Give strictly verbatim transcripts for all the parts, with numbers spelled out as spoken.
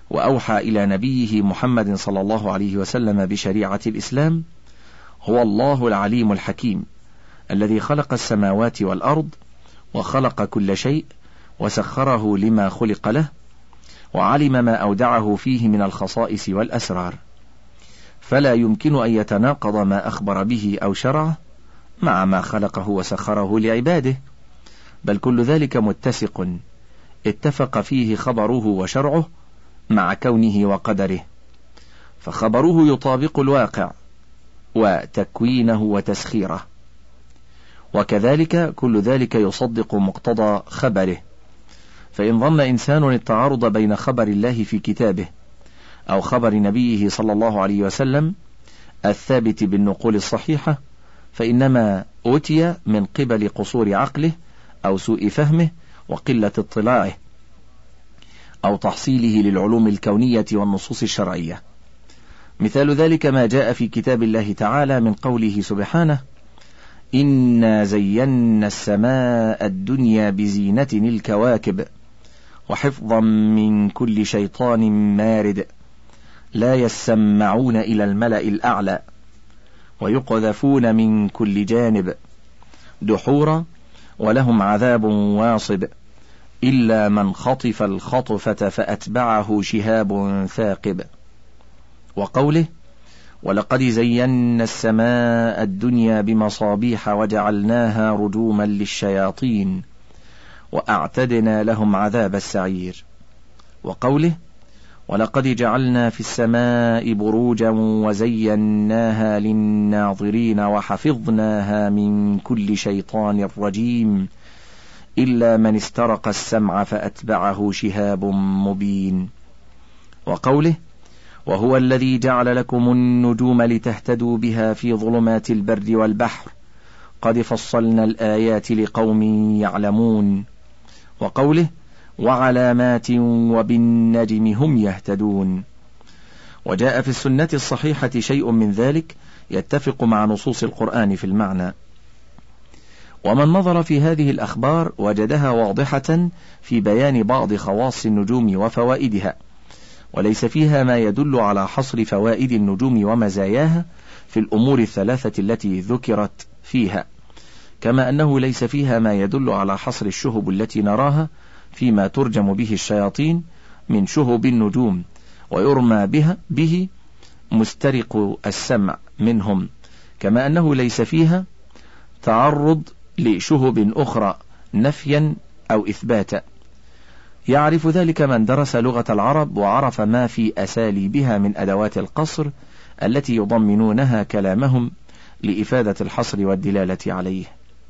وأوحى إلى نبيه محمد صلى الله عليه وسلم بشريعة الإسلام هو الله العليم الحكيم الذي خلق السماوات والأرض وخلق كل شيء وسخره لما خلق له، وعلم ما أودعه فيه من الخصائص والأسرار، فلا يمكن أن يتناقض ما أخبر به أو شرعه مع ما خلقه وسخره لعباده، بل كل ذلك متسق اتفق فيه خبره وشرعه مع كونه وقدره، فخبره يطابق الواقع وتكوينه وتسخيره، وكذلك كل ذلك يصدق مقتضى خبره. فإن ظن إنسان التعارض بين خبر الله في كتابه أو خبر نبيه صلى الله عليه وسلم الثابت بالنقول الصحيحة، فإنما أوتي من قبل قصور عقله أو سوء فهمه وقلة اطلاعه أو تحصيله للعلوم الكونية والنصوص الشرعية. مثال ذلك ما جاء في كتاب الله تعالى من قوله سبحانه: إنا زينا السماء الدنيا بزينة الكواكب وحفظا من كل شيطان مارد لا يسمعون إلى الملأ الأعلى ويقذفون من كل جانب دحورا ولهم عذاب واصب إلا من خطف الخطفة فأتبعه شهاب ثاقب. وقوله: ولقد زينا السماء الدنيا بمصابيح وجعلناها رجوما للشياطين وأعتدنا لهم عذاب السعير. وقوله: ولقد جعلنا في السماء بروجا وزيناها للناظرين وحفظناها من كل شيطان رجيم إلا من استرق السمع فأتبعه شهاب مبين. وقوله: وهو الذي جعل لكم النجوم لتهتدوا بها في ظلمات البر والبحر قد فصلنا الآيات لقوم يعلمون. وقوله: وعلامات وبالنجم هم يهتدون. وجاء في السنة الصحيحة شيء من ذلك يتفق مع نصوص القرآن في المعنى، ومن نظر في هذه الأخبار وجدها واضحة في بيان بعض خواص النجوم وفوائدها، وليس فيها ما يدل على حصر فوائد النجوم ومزاياها في الأمور الثلاثة التي ذكرت فيها، كما أنه ليس فيها ما يدل على حصر الشهب التي نراها فيما ترجم به الشياطين من شهب النجوم ويرمى بها به مسترق السمع منهم، كما أنه ليس فيها تعرض لشهب أخرى نفيا أو إثباتا. يعرف ذلك من درس لغة العرب وعرف ما في أساليبها من أدوات القصر التي يضمنونها كلامهم لإفادة الحصر والدلالة عليه.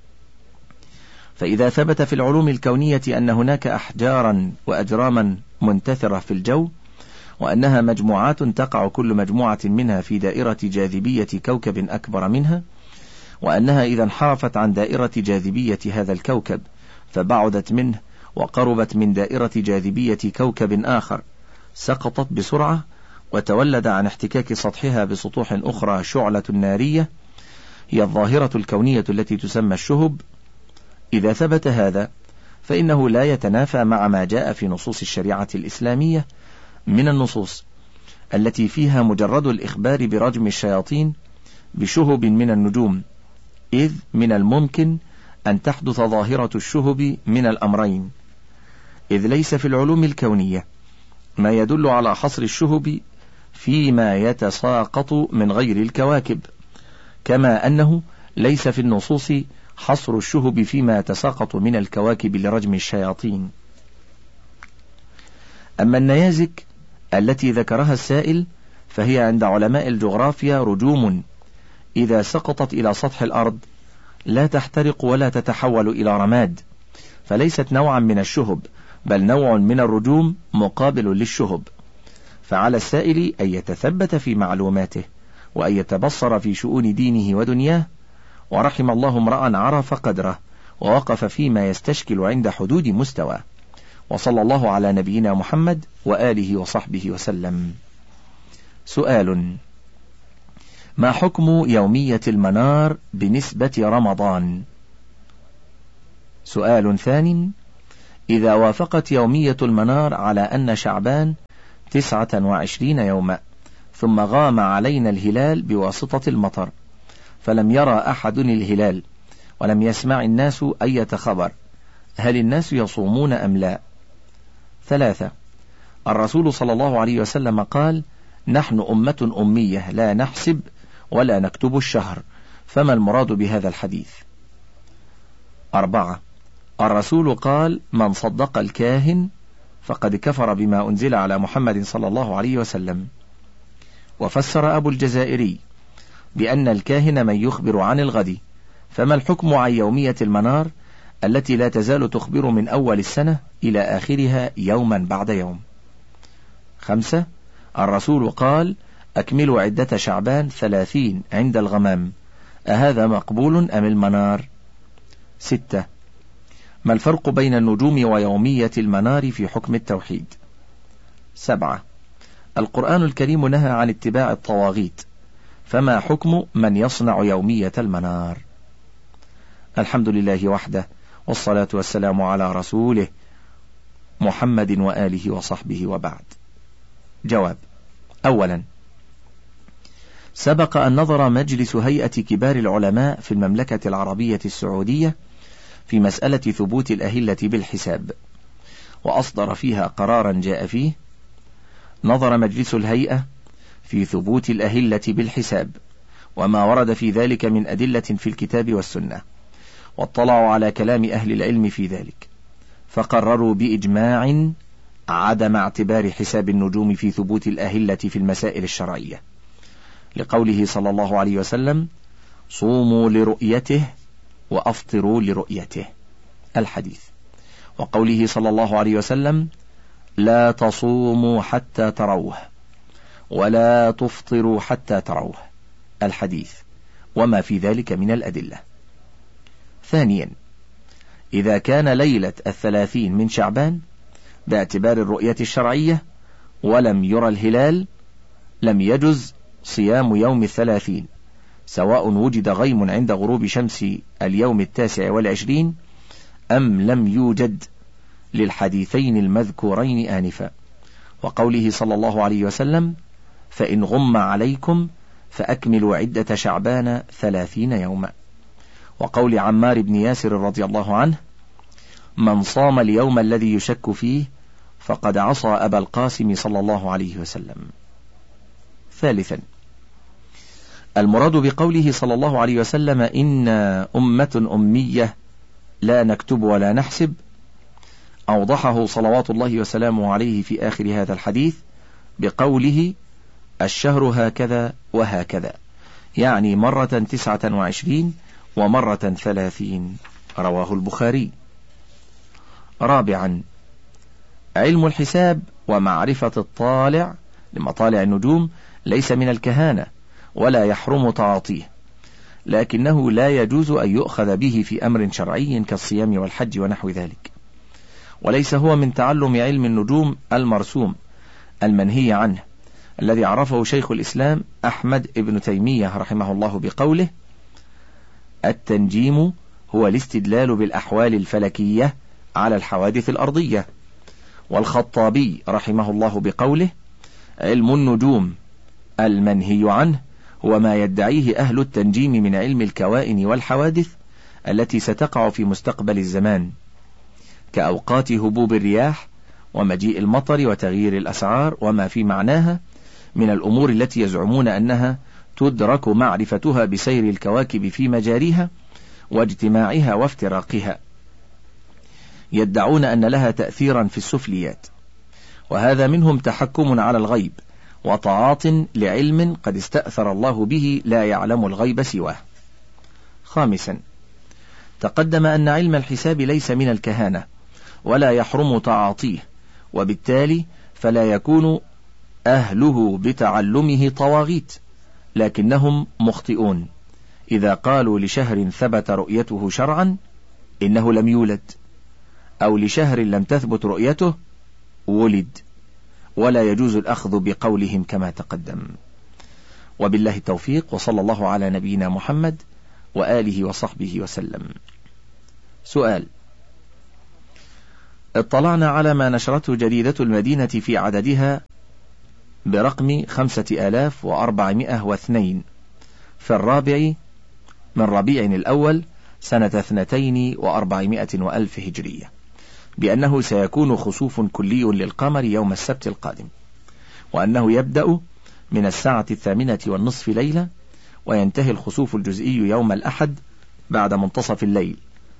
فإذا ثبت في العلوم الكونية أن هناك أحجارا وأجراما منتثرة في الجو، وأنها مجموعات تقع كل مجموعة منها في دائرة جاذبية كوكب أكبر منها، وأنها إذا انحرفت عن دائرة جاذبية هذا الكوكب فبعدت منه وقربت من دائرة جاذبية كوكب آخر سقطت بسرعة وتولد عن احتكاك سطحها بسطوح أخرى شعلة نارية هي الظاهرة الكونية التي تسمى الشهب. إذا ثبت هذا فإنه لا يتنافى مع ما جاء في نصوص الشريعة الإسلامية من النصوص التي فيها مجرد الإخبار برجم الشياطين بشهب من النجوم، إذ من الممكن أن تحدث ظاهرة الشهب من الأمرين، إذ ليس في العلوم الكونية ما يدل على حصر الشهب فيما يتساقط من غير الكواكب، كما أنه ليس في النصوص حصر الشهب فيما يتساقط من الكواكب لرجم الشياطين. أما النيازك التي ذكرها السائل فهي عند علماء الجغرافيا رجوم إذا سقطت إلى سطح الأرض لا تحترق ولا تتحول إلى رماد، فليست نوعا من الشهب بل نوع من الرجوم مقابل للشهب. فعلى السائل أن يتثبت في معلوماته وأن يتبصر في شؤون دينه ودنياه، ورحم الله امرأ عرف قدره ووقف فيما يستشكل عند حدود مستوى. وصلى الله على نبينا محمد وآله وصحبه وسلم. سؤال: ما حكم يومية المنار بنسبة رمضان؟ سؤال ثاني: إذا وافقت يومية المنار على أن شعبان تسعة وعشرين يوما، ثم غام علينا الهلال بواسطة المطر، فلم يرى أحد الهلال، ولم يسمع الناس أية خبر، هل الناس يصومون أم لا؟ ثلاثة، الرسول صلى الله عليه وسلم قال: نحن أمة أمية لا نحسب ولا نكتب الشهر، فما المراد بهذا الحديث؟ أربعة، الرسول قال: من صدق الكاهن فقد كفر بما أنزل على محمد صلى الله عليه وسلم. وفسر أبو الجزائري بأن الكاهن من يخبر عن الغد، فما الحكم عن يومية المنار التي لا تزال تخبر من أول السنة إلى آخرها يوما بعد يوم؟ خمسة، الرسول قال: أكملوا عدة شعبان ثلاثين عند الغمام، أهذا مقبول أم المنار؟ ستة، ما الفرق بين النجوم ويومية المنار في حكم التوحيد؟ سبعة، القرآن الكريم نهى عن اتباع الطواغيت، فما حكم من يصنع يومية المنار؟ الحمد لله وحده، والصلاة والسلام على رسوله محمد وآله وصحبه، وبعد. جواب: أولا، سبق أن نظر مجلس هيئة كبار العلماء في المملكة العربية السعودية في مسألة ثبوت الأهلة بالحساب، وأصدر فيها قرارا جاء فيه: نظر مجلس الهيئة في ثبوت الأهلة بالحساب وما ورد في ذلك من أدلة في الكتاب والسنة، واطلعوا على كلام أهل العلم في ذلك، فقرروا بإجماع عدم اعتبار حساب النجوم في ثبوت الأهلة في المسائل الشرعية، لقوله صلى الله عليه وسلم: صوموا لرؤيته وأفطروا لرؤيته، الحديث، وقوله صلى الله عليه وسلم: لا تصوموا حتى تروه ولا تفطروا حتى تروه، الحديث، وما في ذلك من الأدلة. ثانيا، إذا كان ليلة الثلاثين من شعبان باعتبار الرؤية الشرعية ولم يرى الهلال، لم يجز صيام يوم الثلاثين، سواء وجد غيم عند غروب شمس اليوم التاسع والعشرين أم لم يوجد، للحديثين المذكورين آنفا، وقوله صلى الله عليه وسلم: فإن غم عليكم فأكملوا عدة شعبان ثلاثين يوما، وقول عمار بن ياسر رضي الله عنه: من صام اليوم الذي يشك فيه فقد عصى أبا القاسم صلى الله عليه وسلم. ثالثا، المراد بقوله صلى الله عليه وسلم: إنا أمة أمية لا نكتب ولا نحسب، أوضحه صلوات الله وسلامه عليه في آخر هذا الحديث بقوله: الشهر هكذا وهكذا، يعني مرة تسعة وعشرين ومرة ثلاثين، رواه البخاري. رابعا، علم الحساب ومعرفة الطالع لمطالع النجوم ليس من الكهانة ولا يحرم تعاطيه، لكنه لا يجوز أن يؤخذ به في أمر شرعي كالصيام والحج ونحو ذلك، وليس هو من تعلم علم النجوم المرسوم المنهي عنه، الذي عرفه شيخ الإسلام أحمد ابن تيمية رحمه الله بقوله: التنجيم هو الاستدلال بالأحوال الفلكية على الحوادث الأرضية. والخطابي رحمه الله بقوله: علم النجوم المنهي عنه هو ما يدعيه أهل التنجيم من علم الكوائن والحوادث التي ستقع في مستقبل الزمان، كأوقات هبوب الرياح ومجيء المطر وتغيير الأسعار وما في معناها من الأمور التي يزعمون أنها تدرك معرفتها بسير الكواكب في مجاريها واجتماعها وافتراقها، يدعون أن لها تأثيرا في السفليات، وهذا منهم تحكم على الغيب وطاعات لعلم قد استأثر الله به لا يعلم الغيب سواه. خامسا، تقدم أن علم الحساب ليس من الكهانة ولا يحرم تعاطيه، وبالتالي فلا يكون أهله بتعلمه طواغيت، لكنهم مخطئون إذا قالوا لشهر ثبت رؤيته شرعا إنه لم يولد، أو لشهر لم تثبت رؤيته ولد، ولا يجوز الأخذ بقولهم كما تقدم. وبالله التوفيق، وصلى الله على نبينا محمد وآله وصحبه وسلم. سؤال: اطلعنا على ما نشرته جريدة المدينة في عددها برقم خمسة آلاف وأربعمائة واثنين في الرابع من ربيع الأول سنة اثنتين وأربعمائة وألف هجرية، بأنه سيكون خسوف كلي للقمر يوم السبت القادم، وأنه يبدأ من الساعة الثامنة والنصف ليلة، وينتهي الخسوف الجزئي يوم الأحد بعد منتصف الليل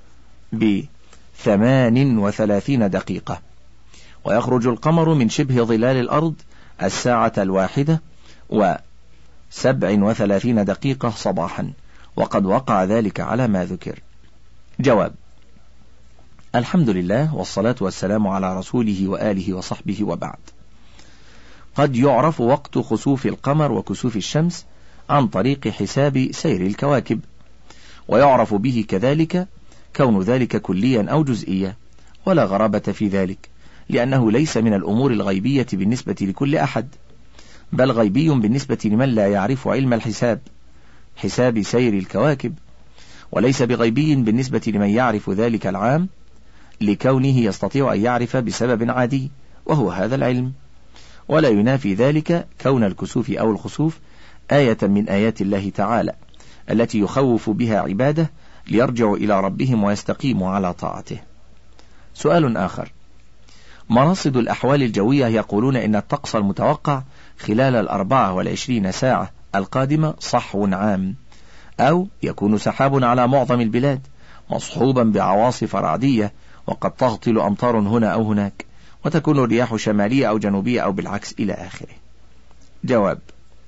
بثمان وثلاثين دقيقة، ويخرج القمر من شبه ظلال الأرض الساعة الواحدة وسبع وثلاثين دقيقة صباحا، وقد وقع ذلك على ما ذكر. جواب: الحمد لله والصلاة والسلام على رسوله وآله وصحبه، وبعد. قد يعرف وقت خسوف القمر وكسوف الشمس عن طريق حساب سير الكواكب، ويعرف به كذلك كون ذلك كليا أو جزئيا، ولا غرابة في ذلك، لأنه ليس من الأمور الغيبية بالنسبة لكل أحد، بل غيبي بالنسبة لمن لا يعرف علم الحساب حساب سير الكواكب، وليس بغيبي بالنسبة لمن يعرف ذلك العام، لكونه يستطيع أن يعرف بسبب عادي وهو هذا العلم. ولا ينافي ذلك كون الكسوف أو الخسوف آية من آيات الله تعالى التي يخوف بها عباده ليرجعوا إلى ربهم ويستقيموا على طاعته. سؤال آخر: مراصد الأحوال الجوية يقولون إن الطقس المتوقع خلال الأربعة والعشرين ساعة القادمة صحو عام، أو يكون سحاب على معظم البلاد مصحوبا بعواصف رعدية، وقد تهطل أمطار هنا أو هناك، وتكون الرياح شمالية أو جنوبية أو بالعكس إلى آخره. جواب: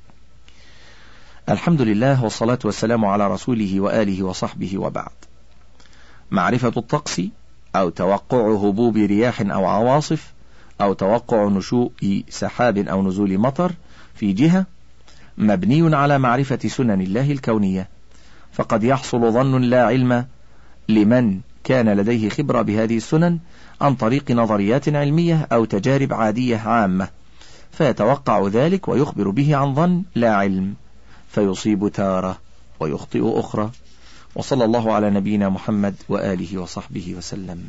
الحمد لله والصلاة والسلام على رسوله وآله وصحبه، وبعد. معرفة الطقس أو توقع هبوب رياح أو عواصف أو توقع نشوء سحاب أو نزول مطر في جهة مبني على معرفة سنن الله الكونية، فقد يحصل ظن لا علم لمن كان لديه خبرة بهذه السنن عن طريق نظريات علمية أو تجارب عادية عامة، فيتوقع ذلك ويخبر به عن ظن لا علم، فيصيب تارة ويخطئ أخرى. وصلى الله على نبينا محمد وآله وصحبه وسلم.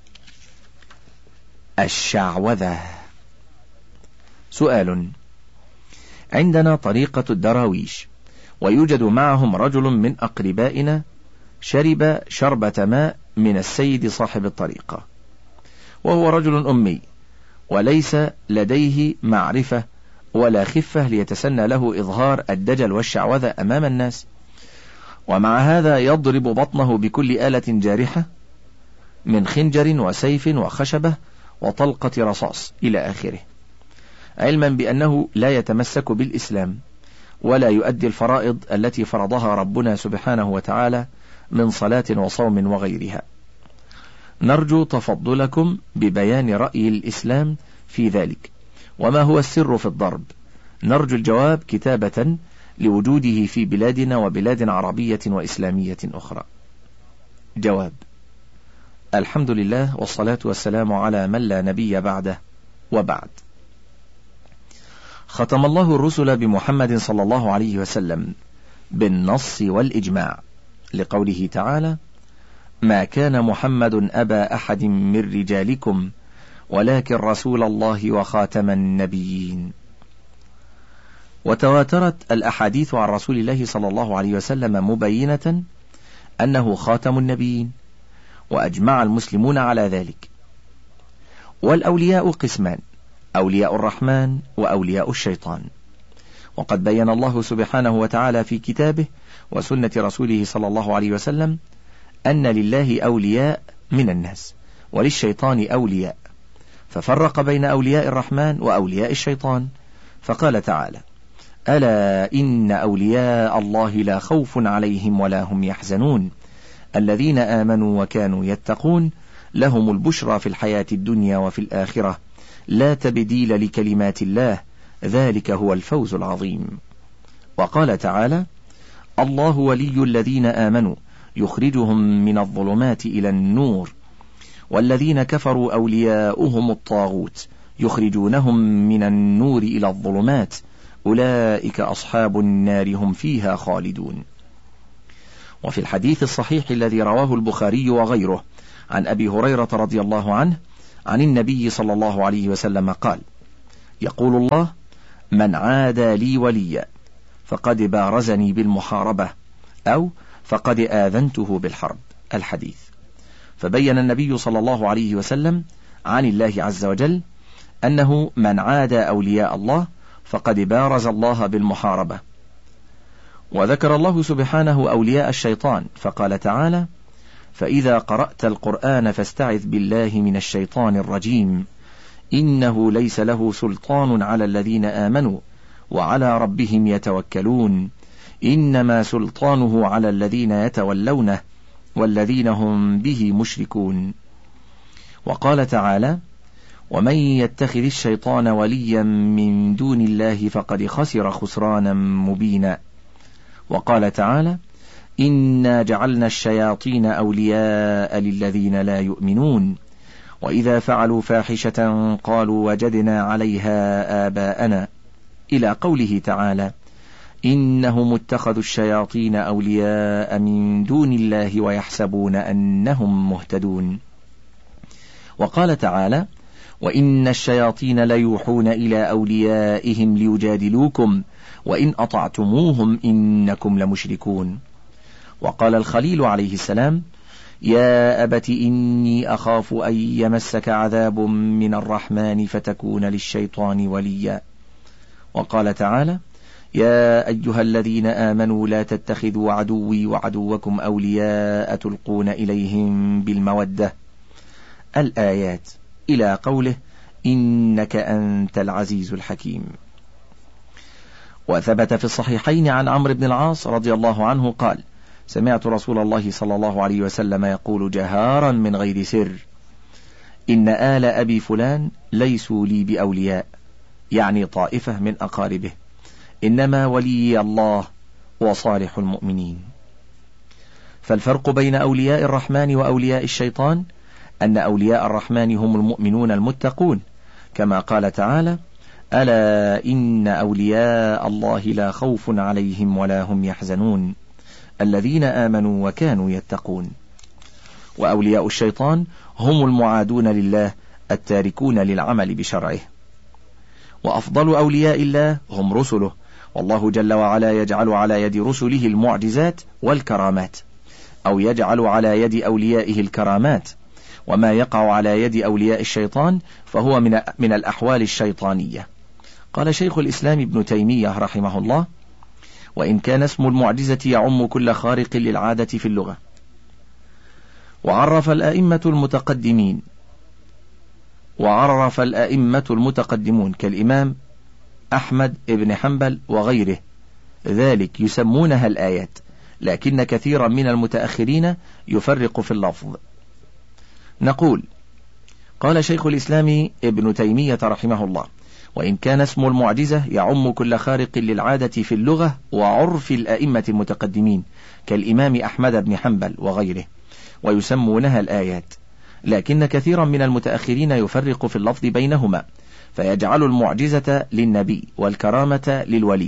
الشعوذة. سؤال: عندنا طريقة الدراويش، ويوجد معهم رجل من أقربائنا شرب شربة ماء من السيد صاحب الطريقة، وهو رجل أمي وليس لديه معرفة ولا خفة ليتسنى له إظهار الدجل والشعوذة أمام الناس، ومع هذا يضرب بطنه بكل آلة جارحة من خنجر وسيف وخشبة وطلقة رصاص إلى آخره، علما بأنه لا يتمسك بالإسلام ولا يؤدي الفرائض التي فرضها ربنا سبحانه وتعالى من صلاة وصوم وغيرها. نرجو تفضلكم ببيان رأي الإسلام في ذلك، وما هو السر في الضرب. نرجو الجواب كتابة لوجوده في بلادنا وبلاد عربية وإسلامية أخرى. جواب: الحمد لله والصلاة والسلام على من لا نبي بعده، وبعد. ختم الله الرسل بمحمد صلى الله عليه وسلم بالنص والإجماع، لقوله تعالى: ما كان محمد أبا أحد من رجالكم ولكن رسول الله وخاتم النبيين. وتواترت الأحاديث عن رسول الله صلى الله عليه وسلم مبينة أنه خاتم النبيين، وأجمع المسلمون على ذلك. والأولياء قسمان: أولياء الرحمن وأولياء الشيطان. وقد بين الله سبحانه وتعالى في كتابه وسنة رسوله صلى الله عليه وسلم أن لله أولياء من الناس وللشيطان أولياء، ففرق بين أولياء الرحمن وأولياء الشيطان، فقال تعالى: ألا إن أولياء الله لا خوف عليهم ولا هم يحزنون الذين آمنوا وكانوا يتقون لهم البشرى في الحياة الدنيا وفي الآخرة لا تبديل لكلمات الله ذلك هو الفوز العظيم. وقال تعالى: الله ولي الذين آمنوا يخرجهم من الظلمات إلى النور والذين كفروا أولياؤهم الطاغوت يخرجونهم من النور إلى الظلمات أولئك أصحاب النار هم فيها خالدون. وفي الحديث الصحيح الذي رواه البخاري وغيره عن أبي هريرة رضي الله عنه عن النبي صلى الله عليه وسلم قال: يقول الله: من عادى لي وليا فقد بارزني بالمحاربة، أو فقد آذنته بالحرب، الحديث. فبين النبي صلى الله عليه وسلم عن الله عز وجل أنه من عادى أولياء الله فقد بارز الله بالمحاربة. وذكر الله سبحانه أولياء الشيطان فقال تعالى: فإذا قرأت القرآن فاستعذ بالله من الشيطان الرجيم إنه ليس له سلطان على الذين آمنوا وعلى ربهم يتوكلون إنما سلطانه على الذين يتولونه والذين هم به مشركون. وقال تعالى: ومن يتخذ الشيطان وليا من دون الله فقد خسر خسرانا مبينا. وقال تعالى: إنا جعلنا الشياطين أولياء للذين لا يؤمنون وإذا فعلوا فاحشة قالوا وجدنا عليها آباءنا، إلى قوله تعالى: إنهم اتخذوا الشياطين أولياء من دون الله ويحسبون أنهم مهتدون. وقال تعالى: وإن الشياطين ليوحون إلى أوليائهم ليجادلوكم وإن أطعتموهم إنكم لمشركون. وقال الخليل عليه السلام: يا أبت إني أخاف أن يمسك عذاب من الرحمن فتكون للشيطان وليا. وقال تعالى: يا أيها الذين آمنوا لا تتخذوا عدوي وعدوكم أولياء تلقون إليهم بالمودة، الآيات، إلى قوله: إنك أنت العزيز الحكيم. وثبت في الصحيحين عن عمرو بن العاص رضي الله عنه قال: سمعت رسول الله صلى الله عليه وسلم يقول جهارا من غير سر: إن آل أبي فلان ليسوا لي بأولياء، يعني طائفة من أقاربه، إنما ولي الله وصالح المؤمنين. فالفرق بين أولياء الرحمن وأولياء الشيطان أن أولياء الرحمن هم المؤمنون المتقون، كما قال تعالى: ألا إن أولياء الله لا خوف عليهم ولا هم يحزنون الذين آمنوا وكانوا يتقون. وأولياء الشيطان هم المعادون لله التاركون للعمل بشرعه. وأفضل أولياء الله هم رسله، والله جل وعلا يجعل على يد رسله المعجزات والكرامات، أو يجعل على يد أوليائه الكرامات. وما يقع على يد أولياء الشيطان فهو من من الأحوال الشيطانية. قال شيخ الإسلام ابن تيمية رحمه الله: وإن كان اسم المعجزة يعم كل خارق للعادة في اللغة. وعرف الأئمة المتقدمين وعرف الأئمة المتقدمون كالإمام أحمد بن حنبل وغيره ذلك يسمونها الآيات، لكن كثيرا من المتأخرين يفرق في اللفظ. نقول: قال شيخ الإسلام ابن تيمية رحمه الله: وإن كان اسم المعجزة يعم كل خارق للعادة في اللغة وعرف الأئمة المتقدمين كالإمام أحمد بن حنبل وغيره، ويسمونها الآيات، لكن كثيرا من المتأخرين يفرق في اللفظ بينهما، فيجعل المعجزة للنبي والكرامة للولي،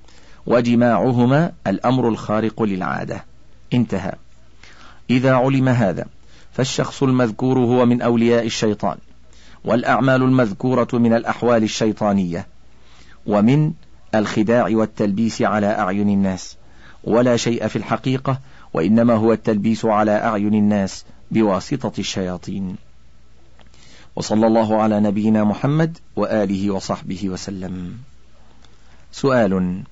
وجماعهما الأمر الخارق للعادة. انتهى. إذا علم هذا فالشخص المذكور هو من أولياء الشيطان، والأعمال المذكورة من الأحوال الشيطانية ومن الخداع والتلبيس على أعين الناس، ولا شيء في الحقيقة، وإنما هو التلبيس على أعين الناس بواسطة الشياطين. وصلى الله على نبينا محمد وآله وصحبه وسلم. سؤال: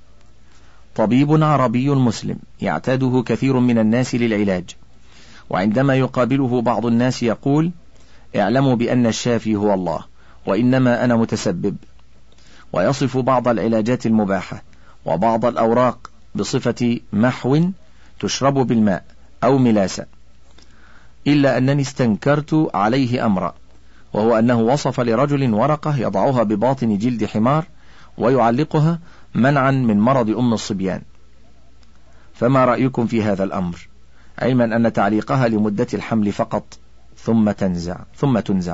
طبيب عربي مسلم يعتاده كثير من الناس للعلاج، وعندما يقابله بعض الناس يقول: اعلموا بأن الشافي هو الله وإنما أنا متسبب، ويصف بعض العلاجات المباحة وبعض الأوراق بصفة محو تشرب بالماء أو ملاسة، إلا أنني استنكرت عليه أمرا، وهو أنه وصف لرجل ورقة يضعها بباطن جلد حمار ويعلقها منعا من مرض أم الصبيان، فما رأيكم في هذا الأمر، علما أن تعليقها لمدة الحمل فقط ثم تنزع ثم تنزع؟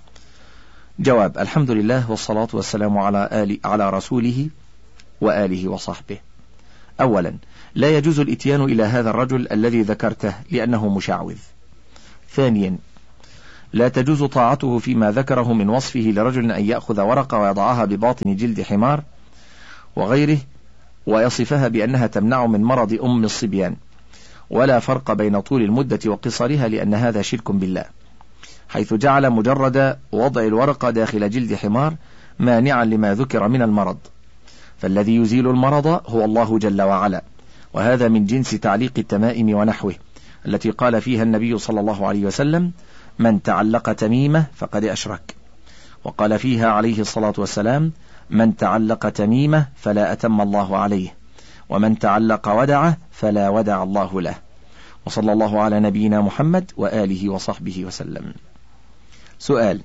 جواب: الحمد لله والصلاة والسلام على آل على رسوله وآله وصحبه. أولا، لا يجوز الإتيان إلى هذا الرجل الذي ذكرته لأنه مشعوذ. ثانيا، لا تجوز طاعته فيما ذكره من وصفه لرجل أن يأخذ ورقة ويضعها بباطن جلد حمار وغيره ويصفها بأنها تمنع من مرض أم الصبيان، ولا فرق بين طول المدة وقصرها، لأن هذا شرك بالله، حيث جعل مجرد وضع الورقة داخل جلد حمار مانعا لما ذكر من المرض، فالذي يزيل المرض هو الله جل وعلا، وهذا من جنس تعليق التمائم ونحوه التي قال فيها النبي صلى الله عليه وسلم: من تعلق تميمة فقد أشرك، وقال فيها عليه الصلاة والسلام: من تعلق تميمة فلا أتم الله عليه، ومن تعلق ودعه فلا ودع الله له. وصلى الله على نبينا محمد وآله وصحبه وسلم. سؤال: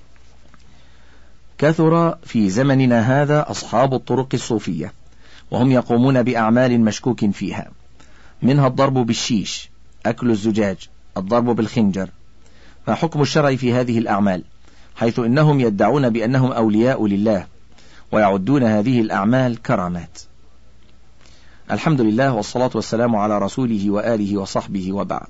كثر في زمننا هذا أصحاب الطرق الصوفية، وهم يقومون بأعمال مشكوك فيها، منها الضرب بالشيش، أكل الزجاج، الضرب بالخنجر، ما حكم الشرع في هذه الأعمال، حيث إنهم يدعون بأنهم أولياء لله ويعدون هذه الأعمال كرامات؟ الحمد لله والصلاة والسلام على رسوله وآله وصحبه وبعد.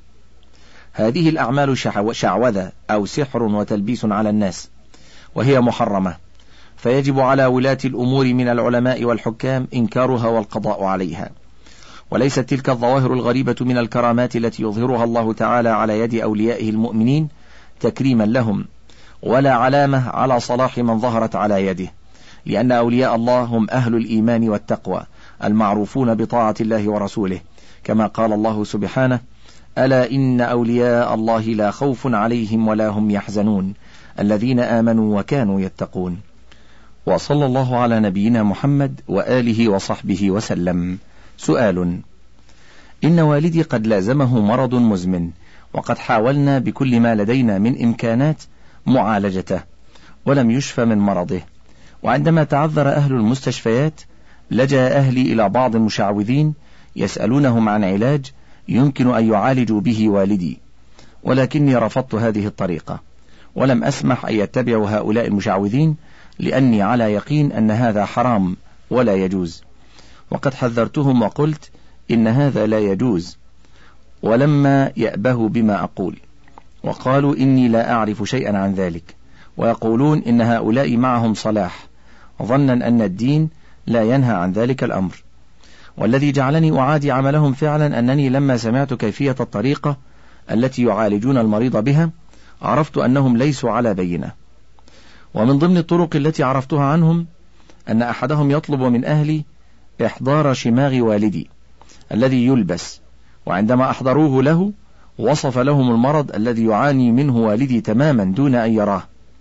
هذه الأعمال شعوذة أو سحر وتلبيس على الناس، وهي محرمة، فيجب على ولاة الأمور من العلماء والحكام إنكارها والقضاء عليها. وليست تلك الظواهر الغريبة من الكرامات التي يظهرها الله تعالى على يد أوليائه المؤمنين تكريما لهم، ولا علامة على صلاح من ظهرت على يده، لأن أولياء الله هم أهل الإيمان والتقوى المعروفون بطاعة الله ورسوله، كما قال الله سبحانه: ألا إن أولياء الله لا خوف عليهم ولا هم يحزنون الذين آمنوا وكانوا يتقون. وصلى الله على نبينا محمد وآله وصحبه وسلم. سؤال: إن والدي قد لازمه مرض مزمن، وقد حاولنا بكل ما لدينا من إمكانات معالجته ولم يشفى من مرضه، وعندما تعذر أهل المستشفيات لجأ أهلي إلى بعض المشعوذين يسألونهم عن علاج يمكن أن يعالجوا به والدي، ولكني رفضت هذه الطريقة، ولم أسمح أن يتبعوا هؤلاء المشعوذين، لأني على يقين أن هذا حرام ولا يجوز، وقد حذرتهم وقلت إن هذا لا يجوز، ولما يأبهوا بما أقول، وقالوا إني لا أعرف شيئا عن ذلك، ويقولون إن هؤلاء معهم صلاح، ظنا أن الدين لا ينهى عن ذلك الأمر. والذي جعلني أعادي عملهم فعلا أنني لما سمعت كيفية الطريقة التي يعالجون المريض بها عرفت أنهم ليسوا على بينة. ومن ضمن الطرق التي عرفتها عنهم أن أحدهم يطلب من أهلي إحضار شماغ والدي الذي يلبس، وعندما أحضروه له وصف لهم المرض الذي يعاني منه والدي تماما دون أن يراه.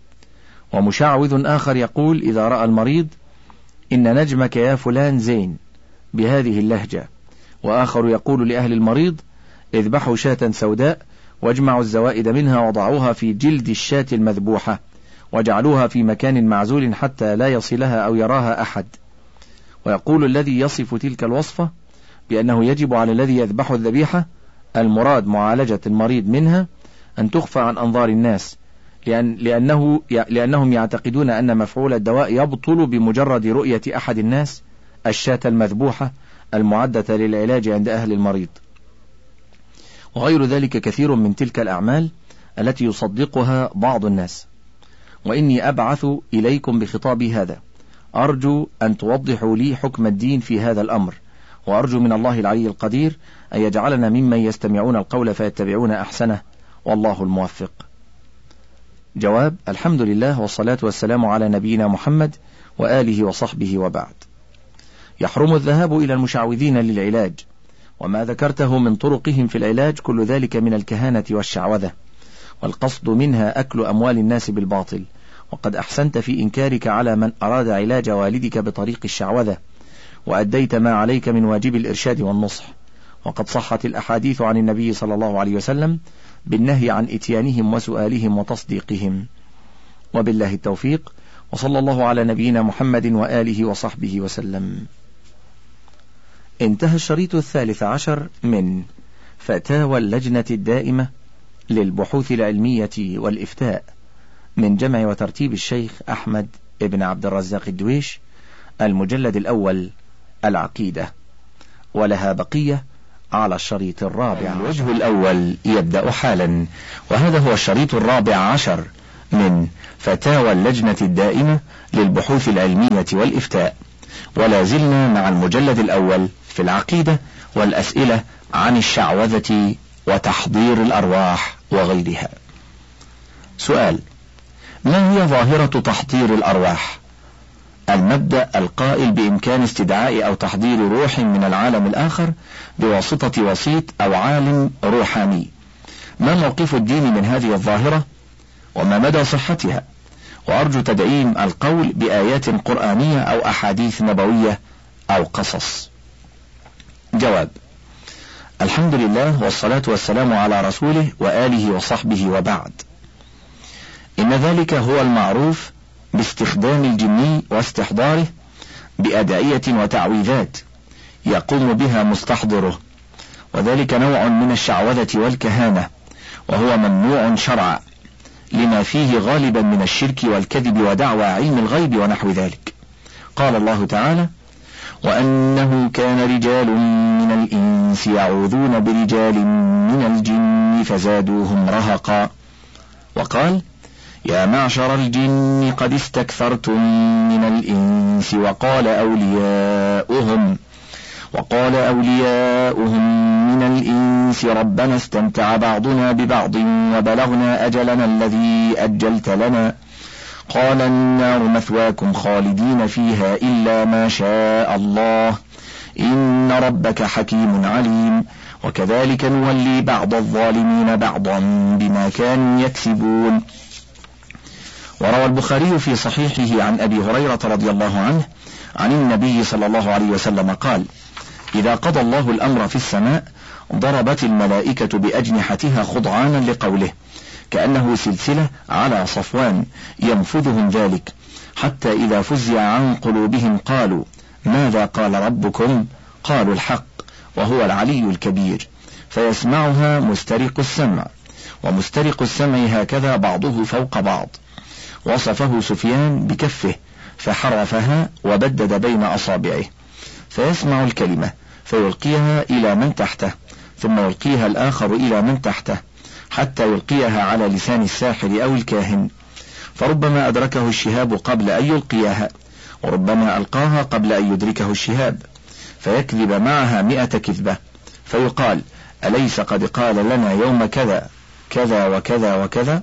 ومشعوذ آخر يقول إذا رأى المريض: إن نجمك يا فلان زين، بهذه اللهجة. وآخر يقول لأهل المريض: اذبحوا شاة سوداء واجمعوا الزوائد منها وضعوها في جلد الشاة المذبوحة وجعلوها في مكان معزول حتى لا يصلها أو يراها أحد. ويقول الذي يصف تلك الوصفة بأنه يجب على الذي يذبح الذبيحة المراد معالجة المريض منها أن تخفى عن أنظار الناس، لأن لأنه لأنهم يعتقدون أن مفعول الدواء يبطل بمجرد رؤية أحد الناس الشاة المذبوحة المعدة للعلاج عند أهل المريض. وغير ذلك كثير من تلك الأعمال التي يصدقها بعض الناس. وإني أبعث إليكم بخطابي هذا أرجو أن توضحوا لي حكم الدين في هذا الأمر، وأرجو من الله العلي القدير أن يجعلنا ممن يستمعون القول فيتبعون أحسنه، والله الموفق. جواب: الحمد لله والصلاة والسلام على نبينا محمد وآله وصحبه وبعد. يحرم الذهاب إلى المشعوذين للعلاج، وما ذكرته من طرقهم في العلاج كل ذلك من الكهانة والشعوذة، والقصد منها أكل أموال الناس بالباطل. وقد أحسنت في إنكارك على من أراد علاج والدك بطريق الشعوذة، وأديت ما عليك من واجب الإرشاد والنصح. وقد صحت الأحاديث عن النبي صلى الله عليه وسلم بالنهي عن إتيانهم وسؤالهم وتصديقهم. وبالله التوفيق، وصلى الله على نبينا محمد وآله وصحبه وسلم. انتهى الشريط الثالث عشر من فتاوى اللجنة الدائمة للبحوث العلمية والإفتاء من جمع وترتيب الشيخ أحمد ابن عبد الرزاق الدويش، المجلد الأول، العقيدة، ولها بقية على الشريط الرابع. الوجه الأول يبدأ حالا، وهذا هو الشريط الرابع عشر من فتاوى اللجنة الدائمة للبحوث العلمية والإفتاء، ولا زلنا مع المجلد الأول في العقيدة والأسئلة عن الشعوذة وتحضير الأرواح وغيرها. سؤال: ما هي ظاهرة تحضير الأرواح؟ المبدأ القائل بإمكان استدعاء أو تحضير روح من العالم الآخر بواسطة وسيط أو عالم روحاني. ما موقف الدين من هذه الظاهرة وما مدى صحتها؟ وأرجو تدعيم القول بآيات قرآنية أو أحاديث نبوية أو قصص. جواب: الحمد لله والصلاة والسلام على رسوله وآله وصحبه، وبعد. إن ذلك هو المعروف باستخدام الجني واستحضاره بأدعية وتعويذات يقوم بها مستحضره، وذلك نوع من الشعوذة والكهانة، وهو ممنوع شرعا لما فيه غالبا من الشرك والكذب ودعوى علم الغيب ونحو ذلك. قال الله تعالى: وأنه كان رجال من الإنس يعوذون برجال من الجن فزادوهم رهقا. وقال: يا معشر الجن قد استكثرتم من الإنس وقال أولياؤهم وقال أولياؤهم من الإنس ربنا استمتع بعضنا ببعض وبلغنا أجلنا الذي أجلت لنا قال النار مثواكم خالدين فيها إلا ما شاء الله إن ربك حكيم عليم وكذلك نولي بعض الظالمين بعضا بما كانوا يكسبون. وروى البخاري في صحيحه عن أبي هريرة رضي الله عنه عن النبي صلى الله عليه وسلم قال: إذا قضى الله الأمر في السماء ضربت الملائكة بأجنحتها خضعانا لقوله، كأنه سلسلة على صفوان ينفذهم ذلك، حتى إذا فزع عن قلوبهم قالوا: ماذا قال ربكم؟ قالوا: الحق وهو العلي الكبير. فيسمعها مسترق السمع، ومسترق السمع هكذا بعضه فوق بعض. وصفه سفيان بكفه فحرفها وبدد بين أصابعه، فيسمع الكلمة فيلقيها إلى من تحته، ثم يلقيها الآخر إلى من تحته، حتى يلقيها على لسان الساحر أو الكاهن، فربما أدركه الشهاب قبل أن يلقيها، وربما ألقاها قبل أن يدركه الشهاب، فيكذب معها مئة كذبة، فيقال: أليس قد قال لنا يوم كذا كذا وكذا وكذا؟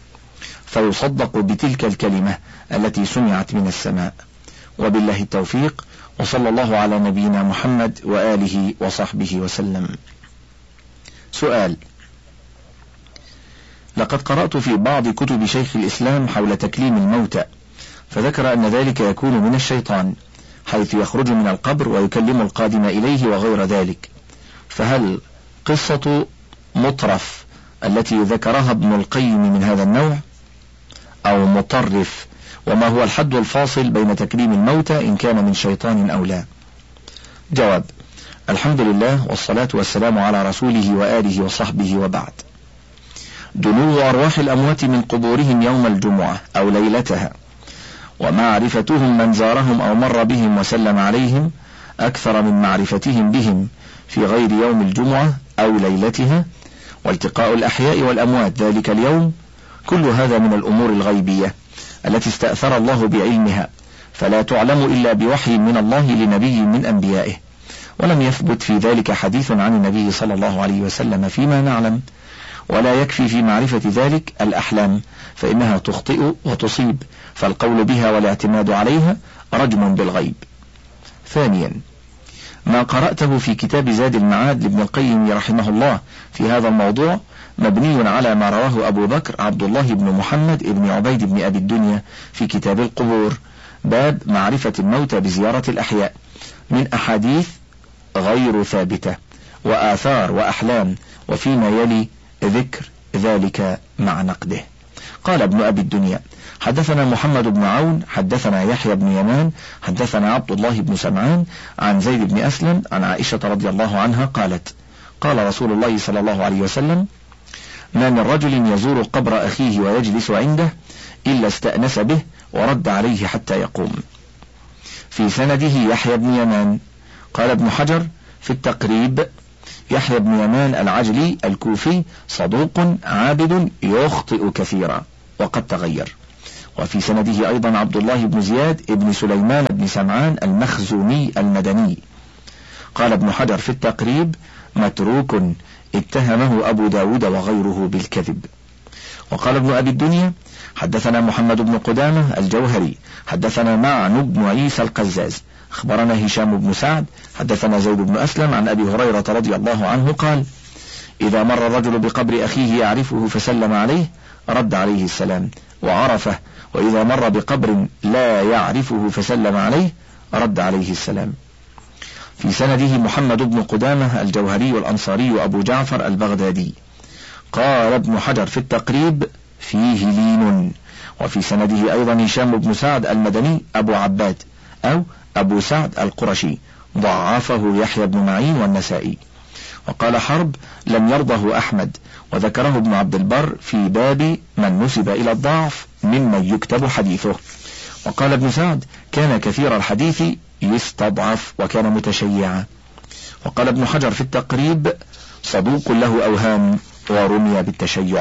فيصدق بتلك الكلمة التي سمعت من السماء. وبالله التوفيق، وصلى الله على نبينا محمد وآله وصحبه وسلم. سؤال: لقد قرأت في بعض كتب شيخ الإسلام حول تكليم الموتى، فذكر أن ذلك يكون من الشيطان، حيث يخرج من القبر ويكلم القادم إليه وغير ذلك، فهل قصة مطرف التي ذكرها ابن القيم من هذا النوع أو مطرف؟ وما هو الحد الفاصل بين تكليم الموتى إن كان من شيطان أو لا؟ جواب: الحمد لله والصلاة والسلام على رسوله وآله وصحبه، وبعد. دنو أرواح الأموات من قبورهم يوم الجمعة أو ليلتها، ومعرفتهم من زارهم أو مر بهم وسلم عليهم أكثر من معرفتهم بهم في غير يوم الجمعة أو ليلتها، والتقاء الأحياء والأموات ذلك اليوم، كل هذا من الأمور الغيبية التي استأثر الله بعلمها، فلا تعلم إلا بوحي من الله لنبي من أنبيائه، ولم يثبت في ذلك حديث عن النبي صلى الله عليه وسلم فيما نعلم. ولا يكفي في معرفة ذلك الأحلام، فإنها تخطئ وتصيب، فالقول بها والاعتماد عليها رجم بالغيب. ثانيا، ما قرأته في كتاب زاد المعاد لابن القيم رحمه الله في هذا الموضوع مبني على ما رواه أبو بكر عبد الله بن محمد بن عبيد بن أبي الدنيا في كتاب القبور، باب معرفة الموتى بزيارة الأحياء، من أحاديث غير ثابتة وآثار وأحلام، وفيما يلي ذكر ذلك مع نقده. قال ابن أبي الدنيا: حدثنا محمد بن عون حدثنا يحيى بن يمان حدثنا عبد الله بن سمعان عن زيد بن أسلم عن عائشة رضي الله عنها قالت: قال رسول الله صلى الله عليه وسلم: ما من رجل يزور قبر أخيه ويجلس عنده إلا استأنس به ورد عليه حتى يقوم. في سنده يحيى بن يمان. قال ابن حجر في التقريب: يحيى بن يمان العجلي الكوفي صدوق عابد يخطئ كثيرا وقد تغير. وفي سنده أيضا عبد الله بن زياد ابن سليمان بن سمعان المخزومي المدني. قال ابن حجر في التقريب متروك اتهمه أبو داود وغيره بالكذب. وقال ابن أبي الدنيا حدثنا محمد بن قدامة الجوهري حدثنا معن بن عيسى القزاز أخبرنا هشام بن سعد حدثنا زيد بن أسلم عن أبي هريرة رضي الله عنه قال: إذا مر الرجل بقبر أخيه يعرفه فسلم عليه رد عليه السلام وعرفه، وإذا مر بقبر لا يعرفه فسلم عليه رد عليه السلام. في سنده محمد بن قدامة الجوهري الأنصاري أبو جعفر البغدادي. قال ابن حجر في التقريب فيه لين. وفي سنده أيضا هشام بن سعد المدني أبو عباد أو أبو سعد القرشي ضعفه يحيى بن معين والنسائي. وقال حرب لم يرضه أحمد، وذكره ابن عبد البر في باب من نسب إلى الضعف ممن يكتب حديثه. وقال ابن سعد كان كثير الحديث يستضعف وكان متشيعا. وقال ابن حجر في التقريب صدوق له أوهام ورمي بالتشيع.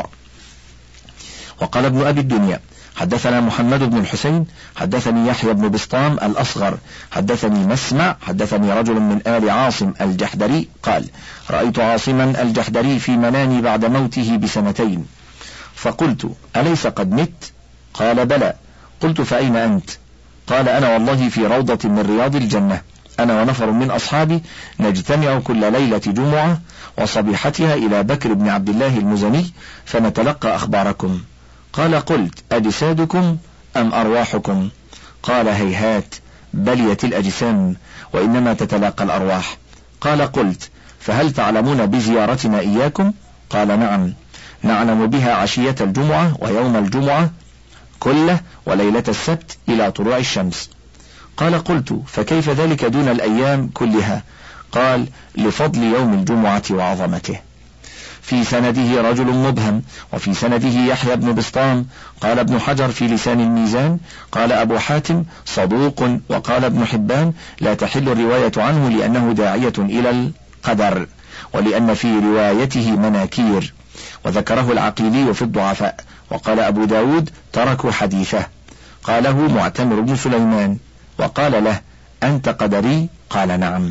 وقال ابن أبي الدنيا حدثنا محمد بن الحسين حدثني يحيى بن بسطام الأصغر حدثني مسمع حدثني رجل من آل عاصم الجحدري قال: رأيت عاصما الجحدري في منامي بعد موته بسنتين، فقلت: أليس قد مت؟ قال: بلى. قلت: فأين أنت؟ قال: أنا والله في روضة من رياض الجنة، أنا ونفر من أصحابي نجتمع كل ليلة جمعة وصبيحتها إلى بكر بن عبد الله المزني فنتلقى أخباركم. قال: قلت: أجسادكم أم أرواحكم؟ قال: هيهات، بليت الأجسام وإنما تتلاقى الأرواح. قال: قلت: فهل تعلمون بزيارتنا إياكم؟ قال: نعم، نعلم بها عشية الجمعة ويوم الجمعة كله وليلة السبت إلى طلوع الشمس. قال: قلت: فكيف ذلك دون الأيام كلها؟ قال: لفضل يوم الجمعة وعظمته. في سنده رجل مبهم. وفي سنده يحيى بن بسطام. قال ابن حجر في لسان الميزان قال أبو حاتم صدوق. وقال ابن حبان لا تحل الرواية عنه لأنه داعية إلى القدر ولأن في روايته مناكير. وذكره العقيلي في الضعفاء. وقال أبو داود تركوا حديثه. قاله معتمر بن سليمان وقال له: أنت قدري؟ قال: نعم.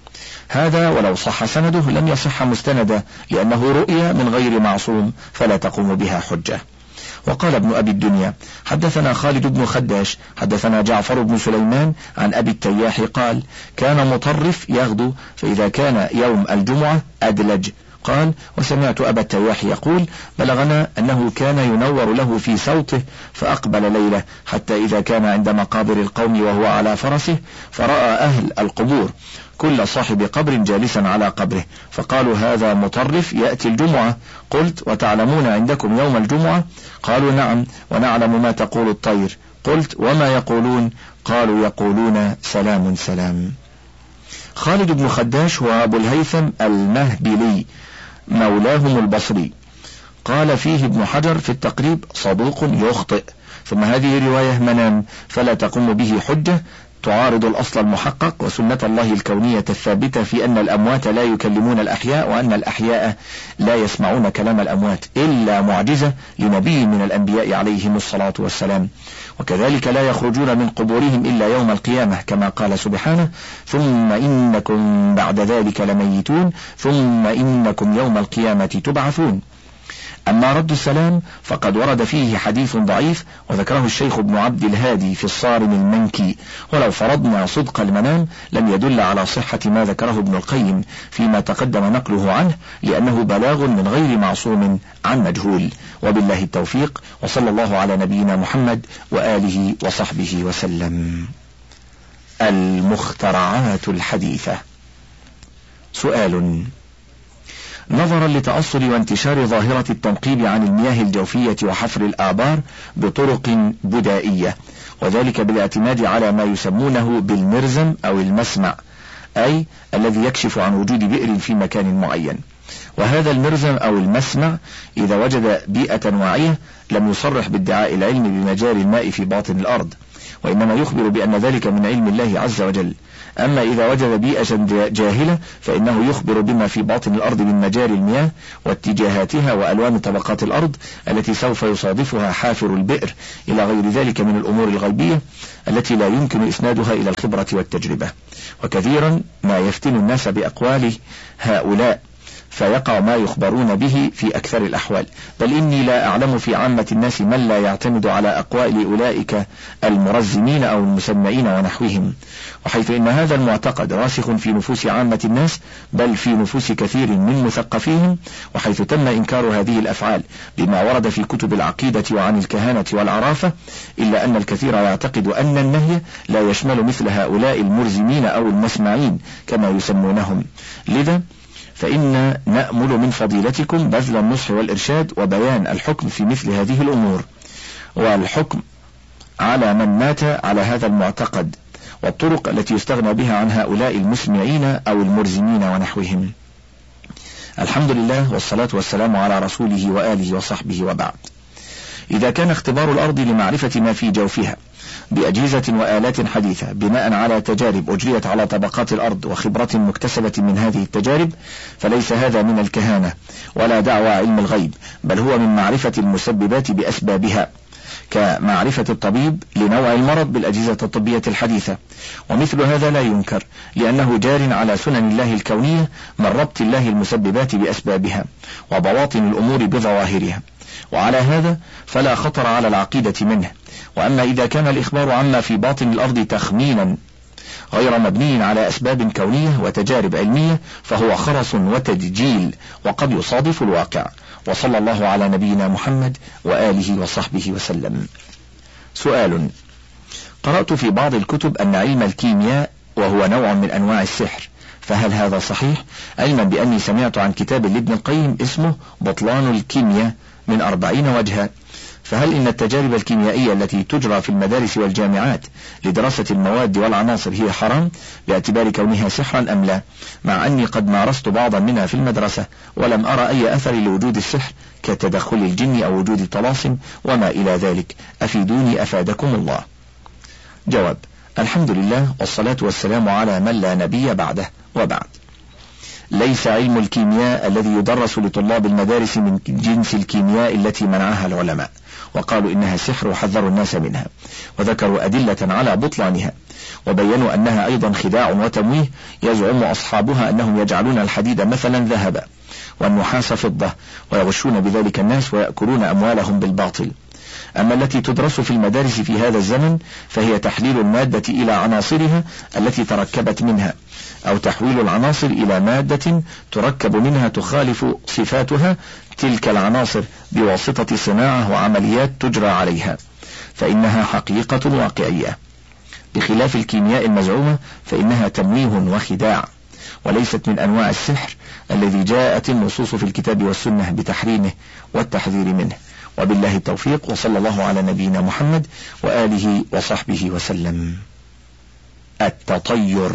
هذا ولو صح سنده لم يصح مستندا لأنه رؤيا من غير معصوم فلا تقوم بها حجة. وقال ابن أبي الدنيا حدثنا خالد بن خداش حدثنا جعفر بن سليمان عن أبي التياح قال: كان مطرف يغدو فإذا كان يوم الجمعة أدلج. قال: وسمعت أبا التياح يقول: بلغنا أنه كان ينور له في صوته فأقبل ليلة حتى إذا كان عند مقابر القوم وهو على فرسه فرأى أهل القبور كل صاحب قبر جالسا على قبره فقالوا: هذا مطرف يأتي الجمعة. قلت: وتعلمون عندكم يوم الجمعة؟ قالوا: نعم، ونعلم ما تقول الطير. قلت: وما يقولون؟ قالوا: يقولون سلام سلام. خالد بن خداش هو أبو الهيثم المهبلي مولاهم البصري. قال فيه ابن حجر في التقريب صدوق يخطئ. ثم هذه رواية منام فلا تقوم به حجة تعارض الأصل المحقق وسنة الله الكونية الثابتة في أن الأموات لا يكلمون الأحياء وأن الأحياء لا يسمعون كلام الأموات إلا معجزة لنبي من الأنبياء عليهم الصلاة والسلام. وكذلك لا يخرجون من قبورهم إلا يوم القيامة كما قال سبحانه: ثم إنكم بعد ذلك لميتون ثم إنكم يوم القيامة تبعثون. أما رد السلام فقد ورد فيه حديث ضعيف وذكره الشيخ ابن عبد الهادي في الصارم المنكي، ولو فرضنا صدق المنام لم يدل على صحة ما ذكره ابن القيم فيما تقدم نقله عنه لأنه بلاغ من غير معصوم عن مجهول. وبالله التوفيق، وصلى الله على نبينا محمد وآله وصحبه وسلم. المخترعات الحديثة. سؤال: نظرا لتأصل وانتشار ظاهرة التنقيب عن المياه الجوفية وحفر الآبار بطرق بدائية، وذلك بالاعتماد على ما يسمونه بالمرزم أو المسمع، أي الذي يكشف عن وجود بئر في مكان معين. وهذا المرزم أو المسمع إذا وجد بيئة واعية لم يصرح بادعاء العلم بمجاري الماء في باطن الأرض، وإنما يخبر بأن ذلك من علم الله عز وجل. أما إذا وجد بيئة جاهلة فإنه يخبر بما في باطن الأرض من مجاري المياه واتجاهاتها وألوان طبقات الأرض التي سوف يصادفها حافر البئر إلى غير ذلك من الأمور الغيبية التي لا يمكن إسنادها إلى الخبرة والتجربة. وكثيرا ما يفتن الناس بأقوال هؤلاء فيقع ما يخبرون به في أكثر الأحوال، بل إني لا أعلم في عامة الناس من لا يعتمد على أقوال أولئك المرزمين أو المسمعين ونحوهم، وحيث إن هذا المعتقد راسخ في نفوس عامة الناس بل في نفوس كثير من مثقفيهم، وحيث تم إنكار هذه الأفعال بما ورد في كتب العقيدة وعن الكهانة والعرافة، إلا أن الكثير يعتقد أن النهي لا يشمل مثل هؤلاء المرزمين أو المسمعين كما يسمونهم. لذا فإن نأمل من فضيلتكم بذل النصح والإرشاد وبيان الحكم في مثل هذه الأمور، والحكم على من مات على هذا المعتقد، والطرق التي يستغنى بها عن هؤلاء المسمعين أو المرزمين ونحوهم. الحمد لله والصلاة والسلام على رسوله وآله وصحبه، وبعد. إذا كان اختبار الأرض لمعرفة ما في جوفها بأجهزة وآلات حديثة بناء على تجارب أجريت على طبقات الأرض وخبرة مكتسبة من هذه التجارب، فليس هذا من الكهانة ولا دعوى علم الغيب، بل هو من معرفة المسببات بأسبابها، كمعرفة الطبيب لنوع المرض بالأجهزة الطبية الحديثة. ومثل هذا لا ينكر، لأنه جار على سنن الله الكونية من ربط الله المسببات بأسبابها وبواطن الأمور بظواهرها، وعلى هذا فلا خطر على العقيدة منه. وأما إذا كان الإخبار عما في باطن الأرض تخمينا غير مبني على أسباب كونية وتجارب علمية فهو خرص وتدجيل وقد يصادف الواقع. وصلى الله على نبينا محمد وآله وصحبه وسلم. سؤال: قرأت في بعض الكتب أن علم الكيمياء وهو نوع من أنواع السحر، فهل هذا صحيح؟ علما بأني سمعت عن كتاب لابن القيم اسمه بطلان الكيمياء من أربعين وجها، فهل إن التجارب الكيميائية التي تجرى في المدارس والجامعات لدراسة المواد والعناصر هي حرام باعتبار كونها سحرا أم لا؟ مع أني قد مارست بعضا منها في المدرسة ولم أرى أي أثر لوجود السحر كتدخل الجن أو وجود الطلاسم وما إلى ذلك، أفيدوني أفادكم الله. جواب: الحمد لله والصلاة والسلام على من لا نبي بعده، وبعد. ليس علم الكيمياء الذي يدرس لطلاب المدارس من جنس الكيمياء التي منعها العلماء وقالوا إنها سحر وحذروا الناس منها، وذكروا أدلة على بطلانها، وبينوا أنها أيضا خداع وتمويه يزعم أصحابها أنهم يجعلون الحديد مثلا ذهبا والنحاس فضة ويغشون بذلك الناس ويأكلون أموالهم بالباطل. أما التي تدرس في المدارس في هذا الزمن فهي تحليل المادة إلى عناصرها التي تركبت منها، أو تحويل العناصر إلى مادة تركب منها تخالف صفاتها تلك العناصر بواسطة صناعة وعمليات تجرى عليها، فإنها حقيقة واقعية، بخلاف الكيمياء المزعومة فإنها تمويه وخداع، وليست من أنواع السحر الذي جاءت النصوص في الكتاب والسنة بتحريمه والتحذير منه. وبالله التوفيق، وصلى الله على نبينا محمد وآله وصحبه وسلم. التطير.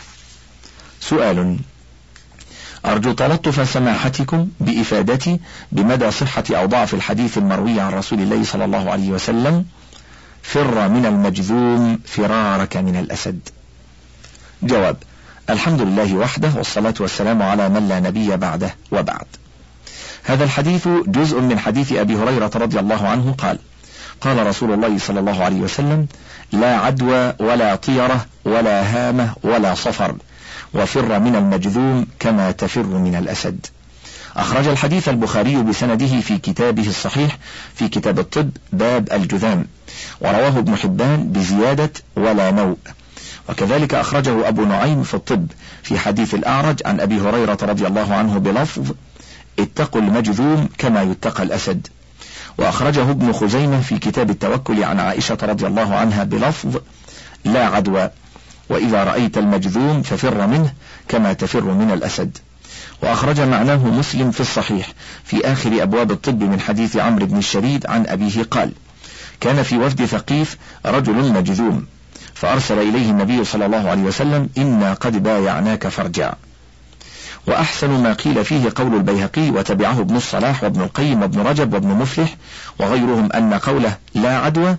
سؤال: أرجو تلطف سماحتكم بإفادتي بمدى صحة أو ضعف الحديث المروي عن رسول الله صلى الله عليه وسلم: فر من المجذوم فرارك من الأسد. جواب: الحمد لله وحده والصلاة والسلام على من لا نبي بعده، وبعد. هذا الحديث جزء من حديث أبي هريرة رضي الله عنه قال: قال رسول الله صلى الله عليه وسلم: لا عدوى ولا طيرة ولا هامة ولا صفر، وفر من المجذوم كما تفر من الأسد. أخرج الحديث البخاري بسنده في كتابه الصحيح في كتاب الطب باب الجذام، ورواه ابن حبان بزيادة ولا نوء، وكذلك أخرجه أبو نعيم في الطب في حديث الأعرج عن أبي هريرة رضي الله عنه بلفظ: اتقوا المجذوم كما يتقى الأسد. وأخرجه ابن خزيمة في كتاب التوكل عن عائشة رضي الله عنها بلفظ: لا عدوى، وإذا رأيت المجذوم ففر منه كما تفر من الأسد. وأخرج معناه مسلم في الصحيح في آخر أبواب الطب من حديث عمرو بن الشريد عن أبيه قال: كان في وفد ثقيف رجل مجذوم، فأرسل إليه النبي صلى الله عليه وسلم: إنا قد بايعناك فارجع. وأحسن ما قيل فيه قول البيهقي وتبعه ابن الصلاح وابن القيم وابن رجب وابن مفلح وغيرهم أن قوله لا عدوى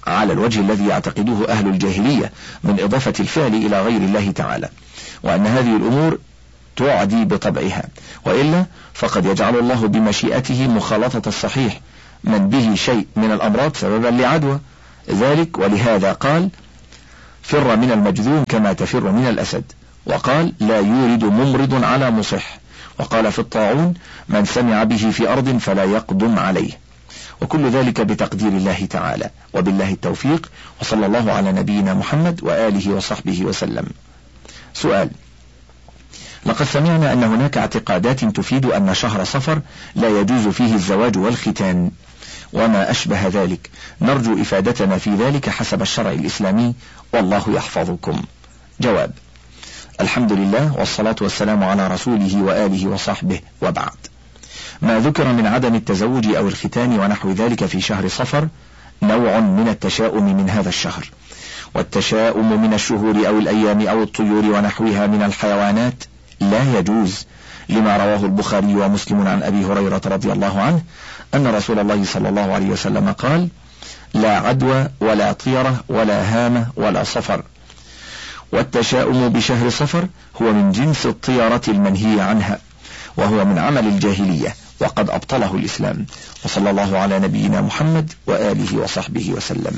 على الوجه الذي يعتقده أهل الجاهلية من إضافة الفعل إلى غير الله تعالى، وأن هذه الأمور تعدي بطبعها، وإلا فقد يجعل الله بمشيئته مخالطة الصحيح من به شيء من الأمراض سببا لعدوى ذلك. ولهذا قال: فر من المجذوم كما تفر من الأسد. وقال: لا يورد ممرض على مصح. وقال في الطاعون: من سمع به في أرض فلا يقدم عليه. وكل ذلك بتقدير الله تعالى، وبالله التوفيق، وصلى الله على نبينا محمد وآله وصحبه وسلم. سؤال: لقد سمعنا أن هناك اعتقادات تفيد أن شهر صفر لا يجوز فيه الزواج والختان وما أشبه ذلك، نرجو إفادتنا في ذلك حسب الشرع الإسلامي، والله يحفظكم. جواب: الحمد لله والصلاة والسلام على رسوله وآله وصحبه، وبعد. ما ذكر من عدم التزوج أو الختان ونحو ذلك في شهر صفر نوع من التشاؤم من هذا الشهر، والتشاؤم من الشهور أو الأيام أو الطيور ونحوها من الحيوانات لا يجوز، لما رواه البخاري ومسلم عن أبي هريرة رضي الله عنه أن رسول الله صلى الله عليه وسلم قال: لا عدوى ولا طيرة ولا هامة ولا صفر. والتشاؤم بشهر صفر هو من جنس الطيرة المنهي عنها، وهو من عمل الجاهلية وقد أبطله الإسلام. وصلى الله على نبينا محمد وآله وصحبه وسلم.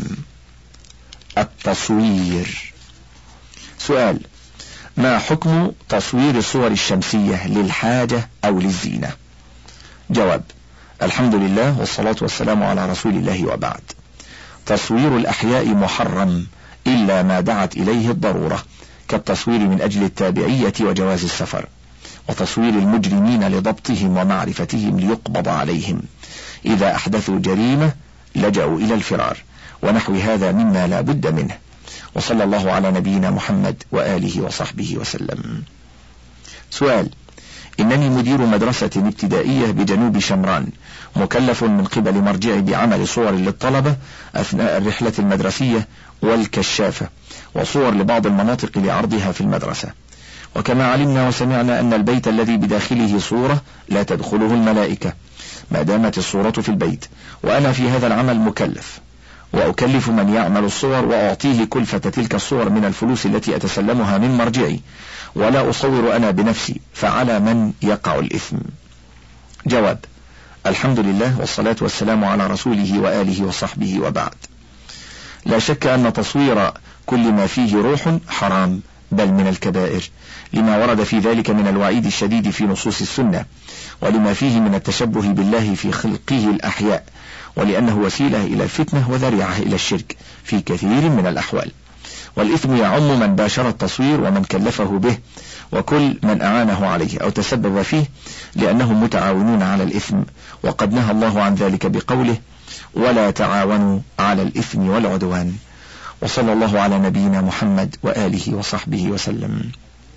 التصوير. سؤال: ما حكم تصوير الصور الشمسية للحاجة أو للزينة؟ جواب: الحمد لله والصلاة والسلام على رسول الله، وبعد. تصوير الأحياء محرم إلا ما دعت إليه الضرورة، كالتصوير من أجل التابعية وجواز السفر، وتصوير المجرمين لضبطهم ومعرفتهم ليقبض عليهم إذا أحدثوا جريمة لجأوا إلى الفرار، ونحو هذا مما لا بد منه. وصلى الله على نبينا محمد وآله وصحبه وسلم. سؤال: إنني مدير مدرسة ابتدائية بجنوب شمران، مكلف من قبل مرجعي بعمل صور للطلبة أثناء الرحلة المدرسية والكشافة، وصور لبعض المناطق لعرضها في المدرسة. وكما علمنا وسمعنا أن البيت الذي بداخله صورة لا تدخله الملائكة ما دامت الصورة في البيت، وأنا في هذا العمل مكلف، وأكلف من يعمل الصور وأعطيه كلفة تلك الصور من الفلوس التي أتسلمها من مرجعي، ولا أصور أنا بنفسي، فعلى من يقع الإثم؟ جواب: الحمد لله والصلاة والسلام على رسوله وآله وصحبه، وبعد. لا شك أن تصوير كل ما فيه روح حرام، بل من الكبائر، لما ورد في ذلك من الوعيد الشديد في نصوص السنة، ولما فيه من التشبه بالله في خلقه الأحياء، ولأنه وسيلة إلى الفتنة وذريعة إلى الشرك في كثير من الأحوال. والإثم يعم من باشر التصوير ومن كلفه به، وكل من أعانه عليه أو تسبب فيه، لأنهم متعاونون على الإثم، وقد نهى الله عن ذلك بقوله: ولا تعاونوا على الإثم والعدوان. وصلى الله على نبينا محمد وآله وصحبه وسلم.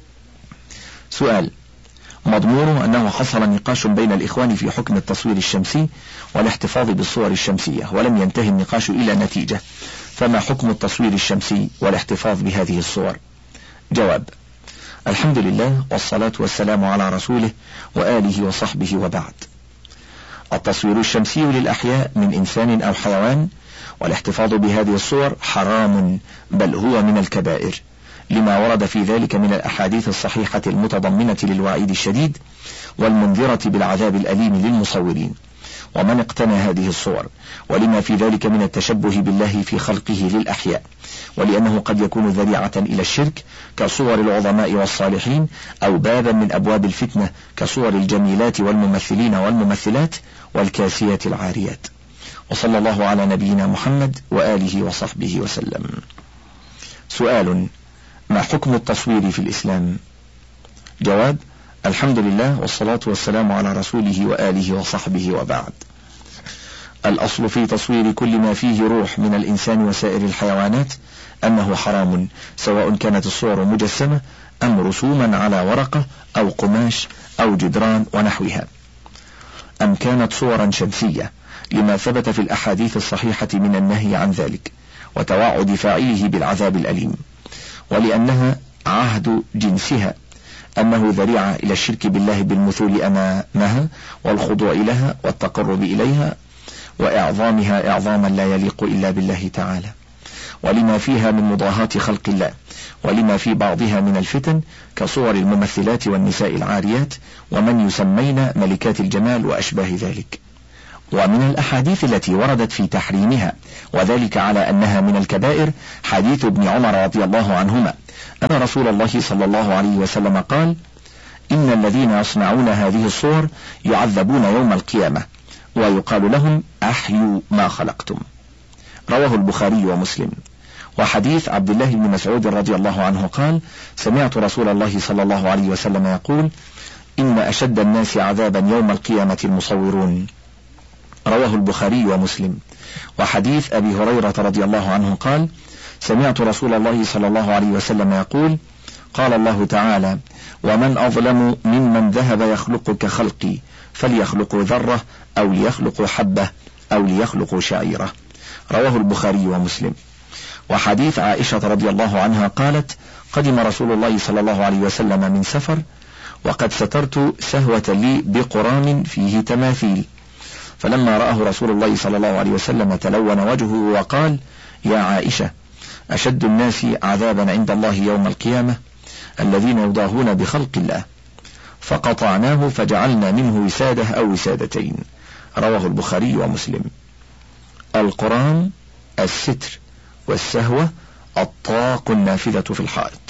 سؤال: مضمونه أنه حصل نقاش بين الإخوان في حكم التصوير الشمسي والاحتفاظ بالصور الشمسية، ولم ينتهي النقاش إلى نتيجة، فما حكم التصوير الشمسي والاحتفاظ بهذه الصور؟ جواب: الحمد لله والصلاة والسلام على رسوله وآله وصحبه، وبعد. التصوير الشمسي للأحياء من إنسان أو حيوان والاحتفاظ بهذه الصور حرام، بل هو من الكبائر، لما ورد في ذلك من الأحاديث الصحيحة المتضمنة للوعيد الشديد والمنذرة بالعذاب الأليم للمصورين ومن اقتنى هذه الصور، ولما في ذلك من التشبه بالله في خلقه للأحياء، ولأنه قد يكون ذريعة إلى الشرك كصور العظماء والصالحين، أو بابا من أبواب الفتنة كصور الجميلات والممثلين والممثلات والكاسيات العاريات. وصلى الله على نبينا محمد وآله وصحبه وسلم. سؤال: ما حكم التصوير في الإسلام؟ جواب: الحمد لله والصلاة والسلام على رسوله وآله وصحبه، وبعد. الأصل في تصوير كل ما فيه روح من الإنسان وسائر الحيوانات أنه حرام، سواء كانت الصور مجسمة أم رسوما على ورقة أو قماش أو جدران ونحوها، أم كانت صورا شمسية، لما ثبت في الأحاديث الصحيحة من النهي عن ذلك وتوعد فاعله بالعذاب الأليم، ولأنها عهد جنسها، أنه ذريعة إلى الشرك بالله بالمثول أمامها والخضوع لها والتقرب إليها وإعظامها إعظاما لا يليق إلا بالله تعالى. ولما فيها من مضاهاة خلق الله، ولما في بعضها من الفتن كصور الممثلات والنساء العاريات ومن يسمين ملكات الجمال وأشباه ذلك. ومن الأحاديث التي وردت في تحريمها وذلك على أنها من الكبائر حديث ابن عمر رضي الله عنهما أن رسول الله صلى الله عليه وسلم قال: إن الذين يصنعون هذه الصور يعذبون يوم القيامة ويقال لهم أحيوا ما خلقتم. رواه البخاري ومسلم. وحديث عبد الله بن مسعود رضي الله عنه قال: سمعت رسول الله صلى الله عليه وسلم يقول: إن أشد الناس عذابا يوم القيامة المصورون. رواه البخاري ومسلم. وحديث أبي هريرة رضي الله عنه قال: سمعت رسول الله صلى الله عليه وسلم يقول: قال الله تعالى: ومن أظلم ممن ذهب يخلق كخلقي فليخلقوا ذرة أو ليخلقوا حبة أو ليخلقوا شعيرة. رواه البخاري ومسلم. وحديث عائشة رضي الله عنها قالت: قدم رسول الله صلى الله عليه وسلم من سفر وقد سترت سهوة لي بقرام فيه تماثيل، فلما رآه رسول الله صلى الله عليه وسلم تلون وجهه وقال: يا عائشة، أشد الناس عذابا عند الله يوم القيامة الذين يضاهون بخلق الله، فقطعناه فجعلنا منه وسادة أو وسادتين. رواه البخاري ومسلم. القرآن الستر، والسهوة الطاق النافذة في الحائط.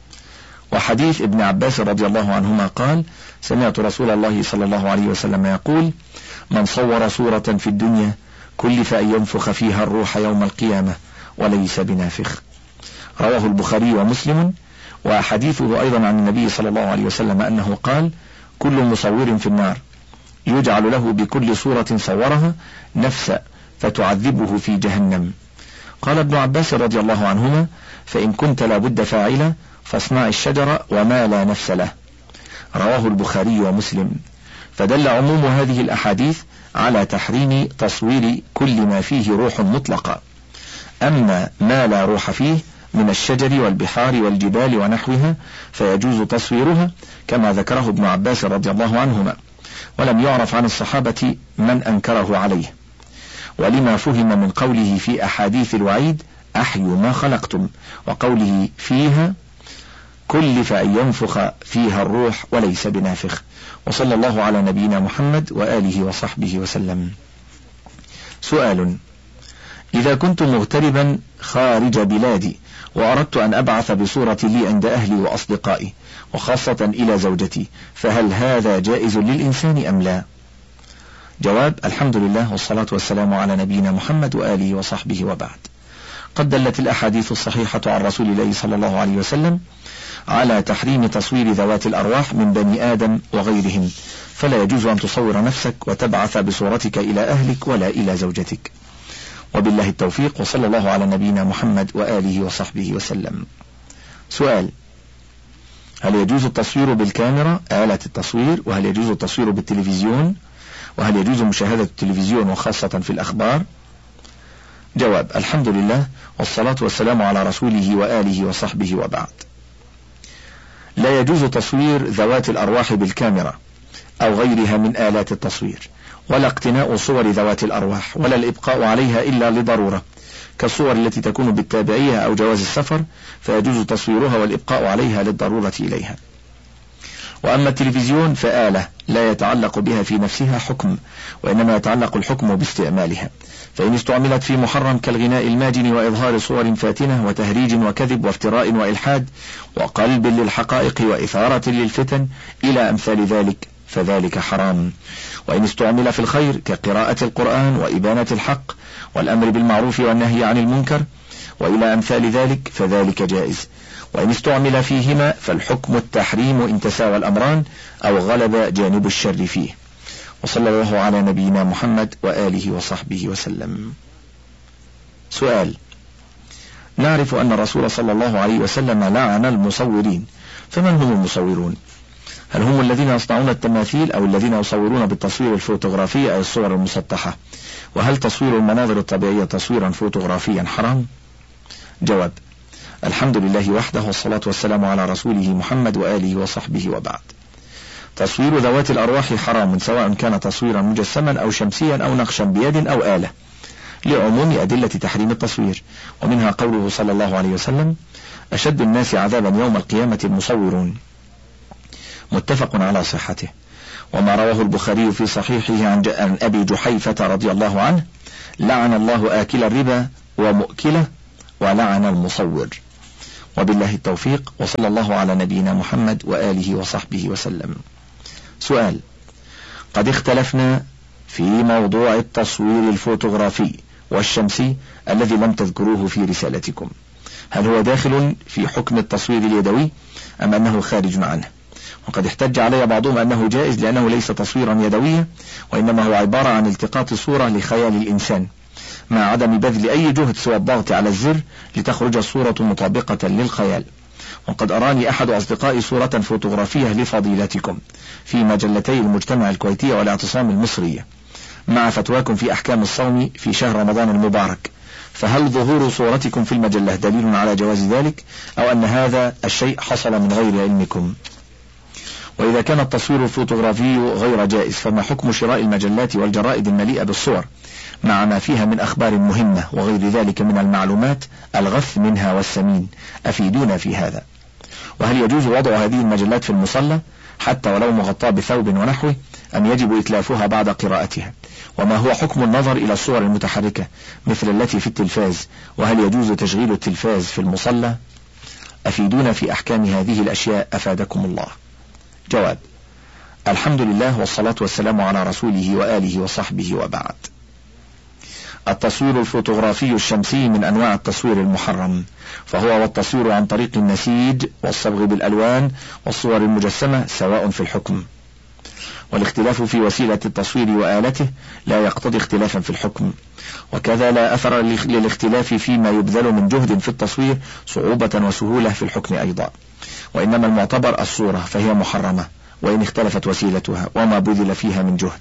وحديث ابن عباس رضي الله عنهما قال: سمعت رسول الله صلى الله عليه وسلم يقول: من صور صورة في الدنيا كلف أن ينفخ فيها الروح يوم القيامة وليس بنافخ. رواه البخاري ومسلم. وحديثه أيضا عن النبي صلى الله عليه وسلم أنه قال: كل مصور في النار يجعل له بكل صورة صورها نفسا فتعذبه في جهنم. قال ابن عباس رضي الله عنهما: فإن كنت لابد فاعلا فاصنع الشجر وما لا نفس له. رواه البخاري ومسلم. فدل عموم هذه الأحاديث على تحريم تصوير كل ما فيه روح مطلقة، أما ما لا روح فيه من الشجر والبحار والجبال ونحوها فيجوز تصويرها كما ذكره ابن عباس رضي الله عنهما، ولم يعرف عن الصحابة من أنكره عليه، ولما فهم من قوله في أحاديث الوعيد: أحيوا ما خلقتم، وقوله فيها: كلف أن ينفخ فيها الروح وليس بنافخ. وصلى الله على نبينا محمد وآله وصحبه وسلم. سؤال: إذا كنت مغتربا خارج بلادي وأردت أن أبعث بصورة لي عند أهلي وأصدقائي وخاصة إلى زوجتي، فهل هذا جائز للإنسان أم لا؟ جواب: الحمد لله والصلاة والسلام على نبينا محمد وآله وصحبه وبعد. قد دلت الأحاديث الصحيحة عن رسول الله صلى الله عليه وسلم على تحريم تصوير ذوات الأرواح من بني آدم وغيرهم، فلا يجوز أن تصور نفسك وتبعث بصورتك إلى أهلك ولا إلى زوجتك. وبالله التوفيق، وصلى الله على نبينا محمد وآله وصحبه وسلم. سؤال: هل يجوز التصوير بالكاميرا آلة التصوير؟ وهل يجوز التصوير بالتلفزيون؟ وهل يجوز مشاهدة التلفزيون وخاصة في الأخبار؟ جواب: الحمد لله والصلاة والسلام على رسوله وآله وصحبه وبعد. لا يجوز تصوير ذوات الأرواح بالكاميرا أو غيرها من آلات التصوير، ولا اقتناء صور ذوات الأرواح، ولا الإبقاء عليها إلا لضرورة، كالصور التي تكون بالتابعية أو جواز السفر فيجوز تصويرها والإبقاء عليها للضرورة إليها. وأما التلفزيون فآلة لا يتعلق بها في نفسها حكم، وإنما يتعلق الحكم باستعمالها، فإن استعملت في محرم كالغناء الماجن وإظهار صور فاتنة وتهريج وكذب وافتراء وإلحاد وقلب للحقائق وإثارة للفتن إلى أمثال ذلك فذلك حرام. وإن استعمل في الخير كقراءة القرآن وإبانة الحق والأمر بالمعروف والنهي عن المنكر وإلى أمثال ذلك فذلك جائز. وإن استعمل فيهما فالحكم التحريم إن تساوى الأمران أو غلب جانب الشر فيه. وصلى الله على نبينا محمد وآله وصحبه وسلم. سؤال: نعرف أن الرسول صلى الله عليه وسلم لعن المصورين، فمن هم المصورون؟ هل هم الذين يصنعون التماثيل أو الذين يصورون بالتصوير الفوتوغرافي أي الصور المسطحة؟ وهل تصوير المناظر الطبيعية تصويرا فوتوغرافيا حرام؟ جواب: الحمد لله وحده والصلاة والسلام على رسوله محمد وآله وصحبه وبعد. تصوير ذوات الأرواح حرام، سواء كان تصويرا مجسما أو شمسيا أو نقشا بيد أو آلة، لعموم أدلة تحريم التصوير، ومنها قوله صلى الله عليه وسلم: أشد الناس عذابا يوم القيامة المصورون، متفق على صحته. وما رواه البخاري في صحيحه عن أبي جحيفة رضي الله عنه: لعن الله آكل الربا ومؤكله ولعن المصور. وبالله التوفيق، وصلى الله على نبينا محمد وآله وصحبه وسلم. سؤال: قد اختلفنا في موضوع التصوير الفوتوغرافي والشمسي الذي لم تذكروه في رسالتكم، هل هو داخل في حكم التصوير اليدوي أم أنه خارج عنه؟ وقد احتج علي بعضهم أنه جائز لأنه ليس تصويرا يدويا، وإنما هو عبارة عن التقاط صورة لخيال الإنسان مع عدم بذل أي جهد سوى الضغط على الزر لتخرج الصورة مطابقة للخيال. وقد أراني أحد أصدقائي صورة فوتوغرافية لفضيلتكم في مجلتي المجتمع الكويتية والاعتصام المصرية مع فتواكم في أحكام الصوم في شهر رمضان المبارك، فهل ظهور صورتكم في المجلة دليل على جواز ذلك، أو أن هذا الشيء حصل من غير علمكم؟ وإذا كان التصوير الفوتوغرافي غير جائز، فما حكم شراء المجلات والجرائد المليئة بالصور مع ما فيها من أخبار مهمة وغير ذلك من المعلومات الغث منها والسمين؟ أفيدونا في هذا. وهل يجوز وضع هذه المجلات في المصلى حتى ولو مغطاة بثوب ونحوه، أم يجب إتلافها بعد قراءتها؟ وما هو حكم النظر إلى الصور المتحركة مثل التي في التلفاز، وهل يجوز تشغيل التلفاز في المصلى؟ أفيدونا في أحكام هذه الأشياء أفادكم الله. جواب: الحمد لله والصلاة والسلام على رسوله وآله وصحبه، وبعد. التصوير الفوتوغرافي الشمسي من أنواع التصوير المحرم، فهو والتصوير عن طريق النسيج والصبغ بالألوان والصور المجسمة سواء في الحكم، والاختلاف في وسيلة التصوير وآلته لا يقتضي اختلافا في الحكم، وكذا لا أثر للاختلاف فيما يبذل من جهد في التصوير صعوبة وسهولة في الحكم أيضا، وإنما المعتبر الصورة فهي محرمة وإن اختلفت وسيلتها وما بذل فيها من جهد.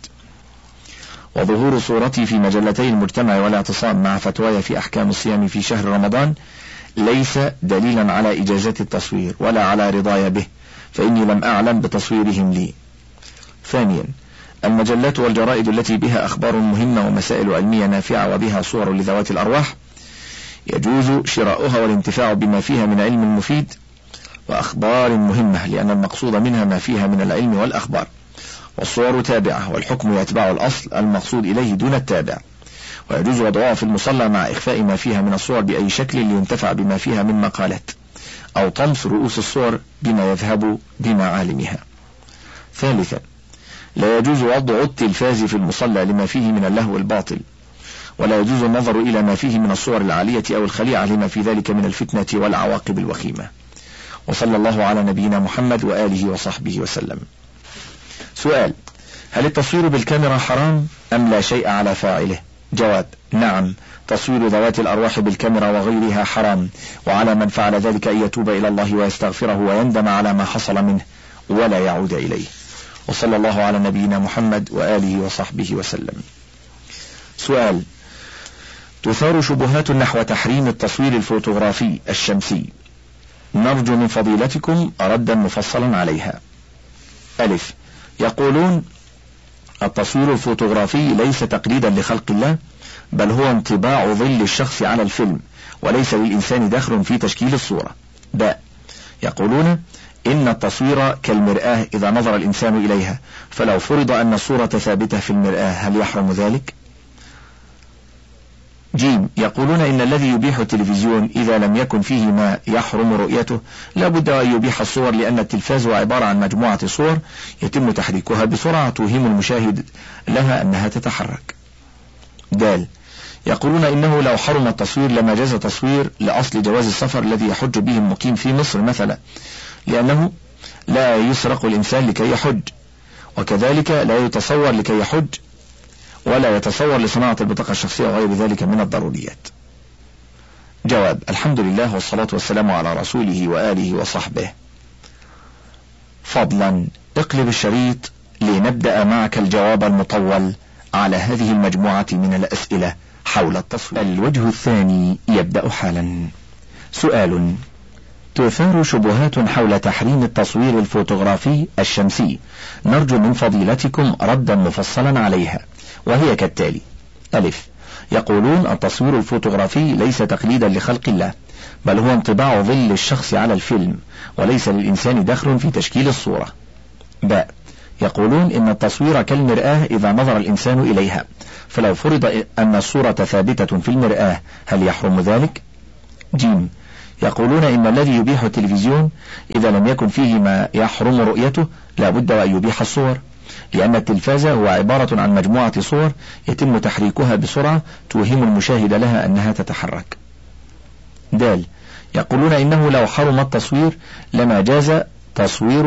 وظهور صورتي في مجلتي المجتمع والاعتصام مع فتواي في أحكام الصيام في شهر رمضان ليس دليلا على إجازة التصوير ولا على رضاي به، فإني لم أعلم بتصويرهم لي. ثانيا: المجلات والجرائد التي بها أخبار مهمة ومسائل علمية نافعة وبها صور لذوات الأرواح يجوز شراؤها والانتفاع بما فيها من علم مفيد وأخبار مهمة، لأن المقصود منها ما فيها من العلم والأخبار، والصور تابعة والحكم يتبع الأصل المقصود إليه دون التابع، ويجوز وضعها في المصلى مع إخفاء ما فيها من الصور بأي شكل لينتفع بما فيها من مقالات، أو طمس رؤوس الصور بما يذهب بمعالمها. ثالثا: لا يجوز وضع التلفاز في المصلى لما فيه من اللهو الباطل، ولا يجوز النظر إلى ما فيه من الصور العالية أو الخليعة لما في ذلك من الفتنة والعواقب الوخيمة. وصلى الله على نبينا محمد وآله وصحبه وسلم. سؤال: هل التصوير بالكاميرا حرام أم لا شيء على فاعله؟ جواب: نعم، تصوير ذوات الأرواح بالكاميرا وغيرها حرام، وعلى من فعل ذلك أن يتوب إلى الله ويستغفره ويندم على ما حصل منه ولا يعود إليه. وصلى الله على نبينا محمد وآله وصحبه وسلم. سؤال: تثار شبهات نحو تحريم التصوير الفوتوغرافي الشمسي، نرجو من فضيلتكم ردا مفصلا عليها. ألف: يقولون التصوير الفوتوغرافي ليس تقليدا لخلق الله، بل هو انطباع ظل الشخص على الفيلم، وليس للإنسان دخل في تشكيل الصورة. باء: يقولون إن التصوير كالمرآة إذا نظر الإنسان إليها، فلو فرض أن الصورة ثابتة في المرآة هل يحرم ذلك؟ جيم: يقولون إن الذي يبيح التلفزيون إذا لم يكن فيه ما يحرم رؤيته لا بد أن يبيح الصور، لأن التلفاز هو عبارة عن مجموعة صور يتم تحريكها بسرعة توهم المشاهد لها أنها تتحرك. دال: يقولون إنه لو حرم التصوير لما جاز تصوير لأصل جواز السفر الذي يحج به المقيم في مصر مثلا، لأنه لا يسرق الإنسان لكي يحج، وكذلك لا يتصور لكي يحج، ولا يتصور لصناعة البطاقة الشخصية وغير ذلك من الضروريات. جواب: الحمد لله والصلاة والسلام على رسوله وآله وصحبه. فضلا اقلب الشريط لنبدأ معك الجواب المطول على هذه المجموعة من الأسئلة حول التصوير. الوجه الثاني يبدأ حالا. سؤال: تثار شبهات حول تحريم التصوير الفوتوغرافي الشمسي، نرجو من فضيلتكم ردا مفصلا عليها، وهي كالتالي: ألف: يقولون التصوير الفوتوغرافي ليس تقليدا لخلق الله، بل هو انطباع ظل الشخص على الفيلم، وليس للإنسان دخل في تشكيل الصورة. باء يقولون إن التصوير كالمرآة إذا نظر الإنسان إليها، فلو فرض أن الصورة ثابتة في المرآة هل يحرم ذلك؟ جيم يقولون إن الذي يبيح التلفزيون إذا لم يكن فيه ما يحرم رؤيته لا بد وأن يبيح الصور، لأن التلفاز هو عبارة عن مجموعة صور يتم تحريكها بسرعة توهم المشاهد لها أنها تتحرك. دال يقولون إنه لو حرم التصوير لما جاز تصوير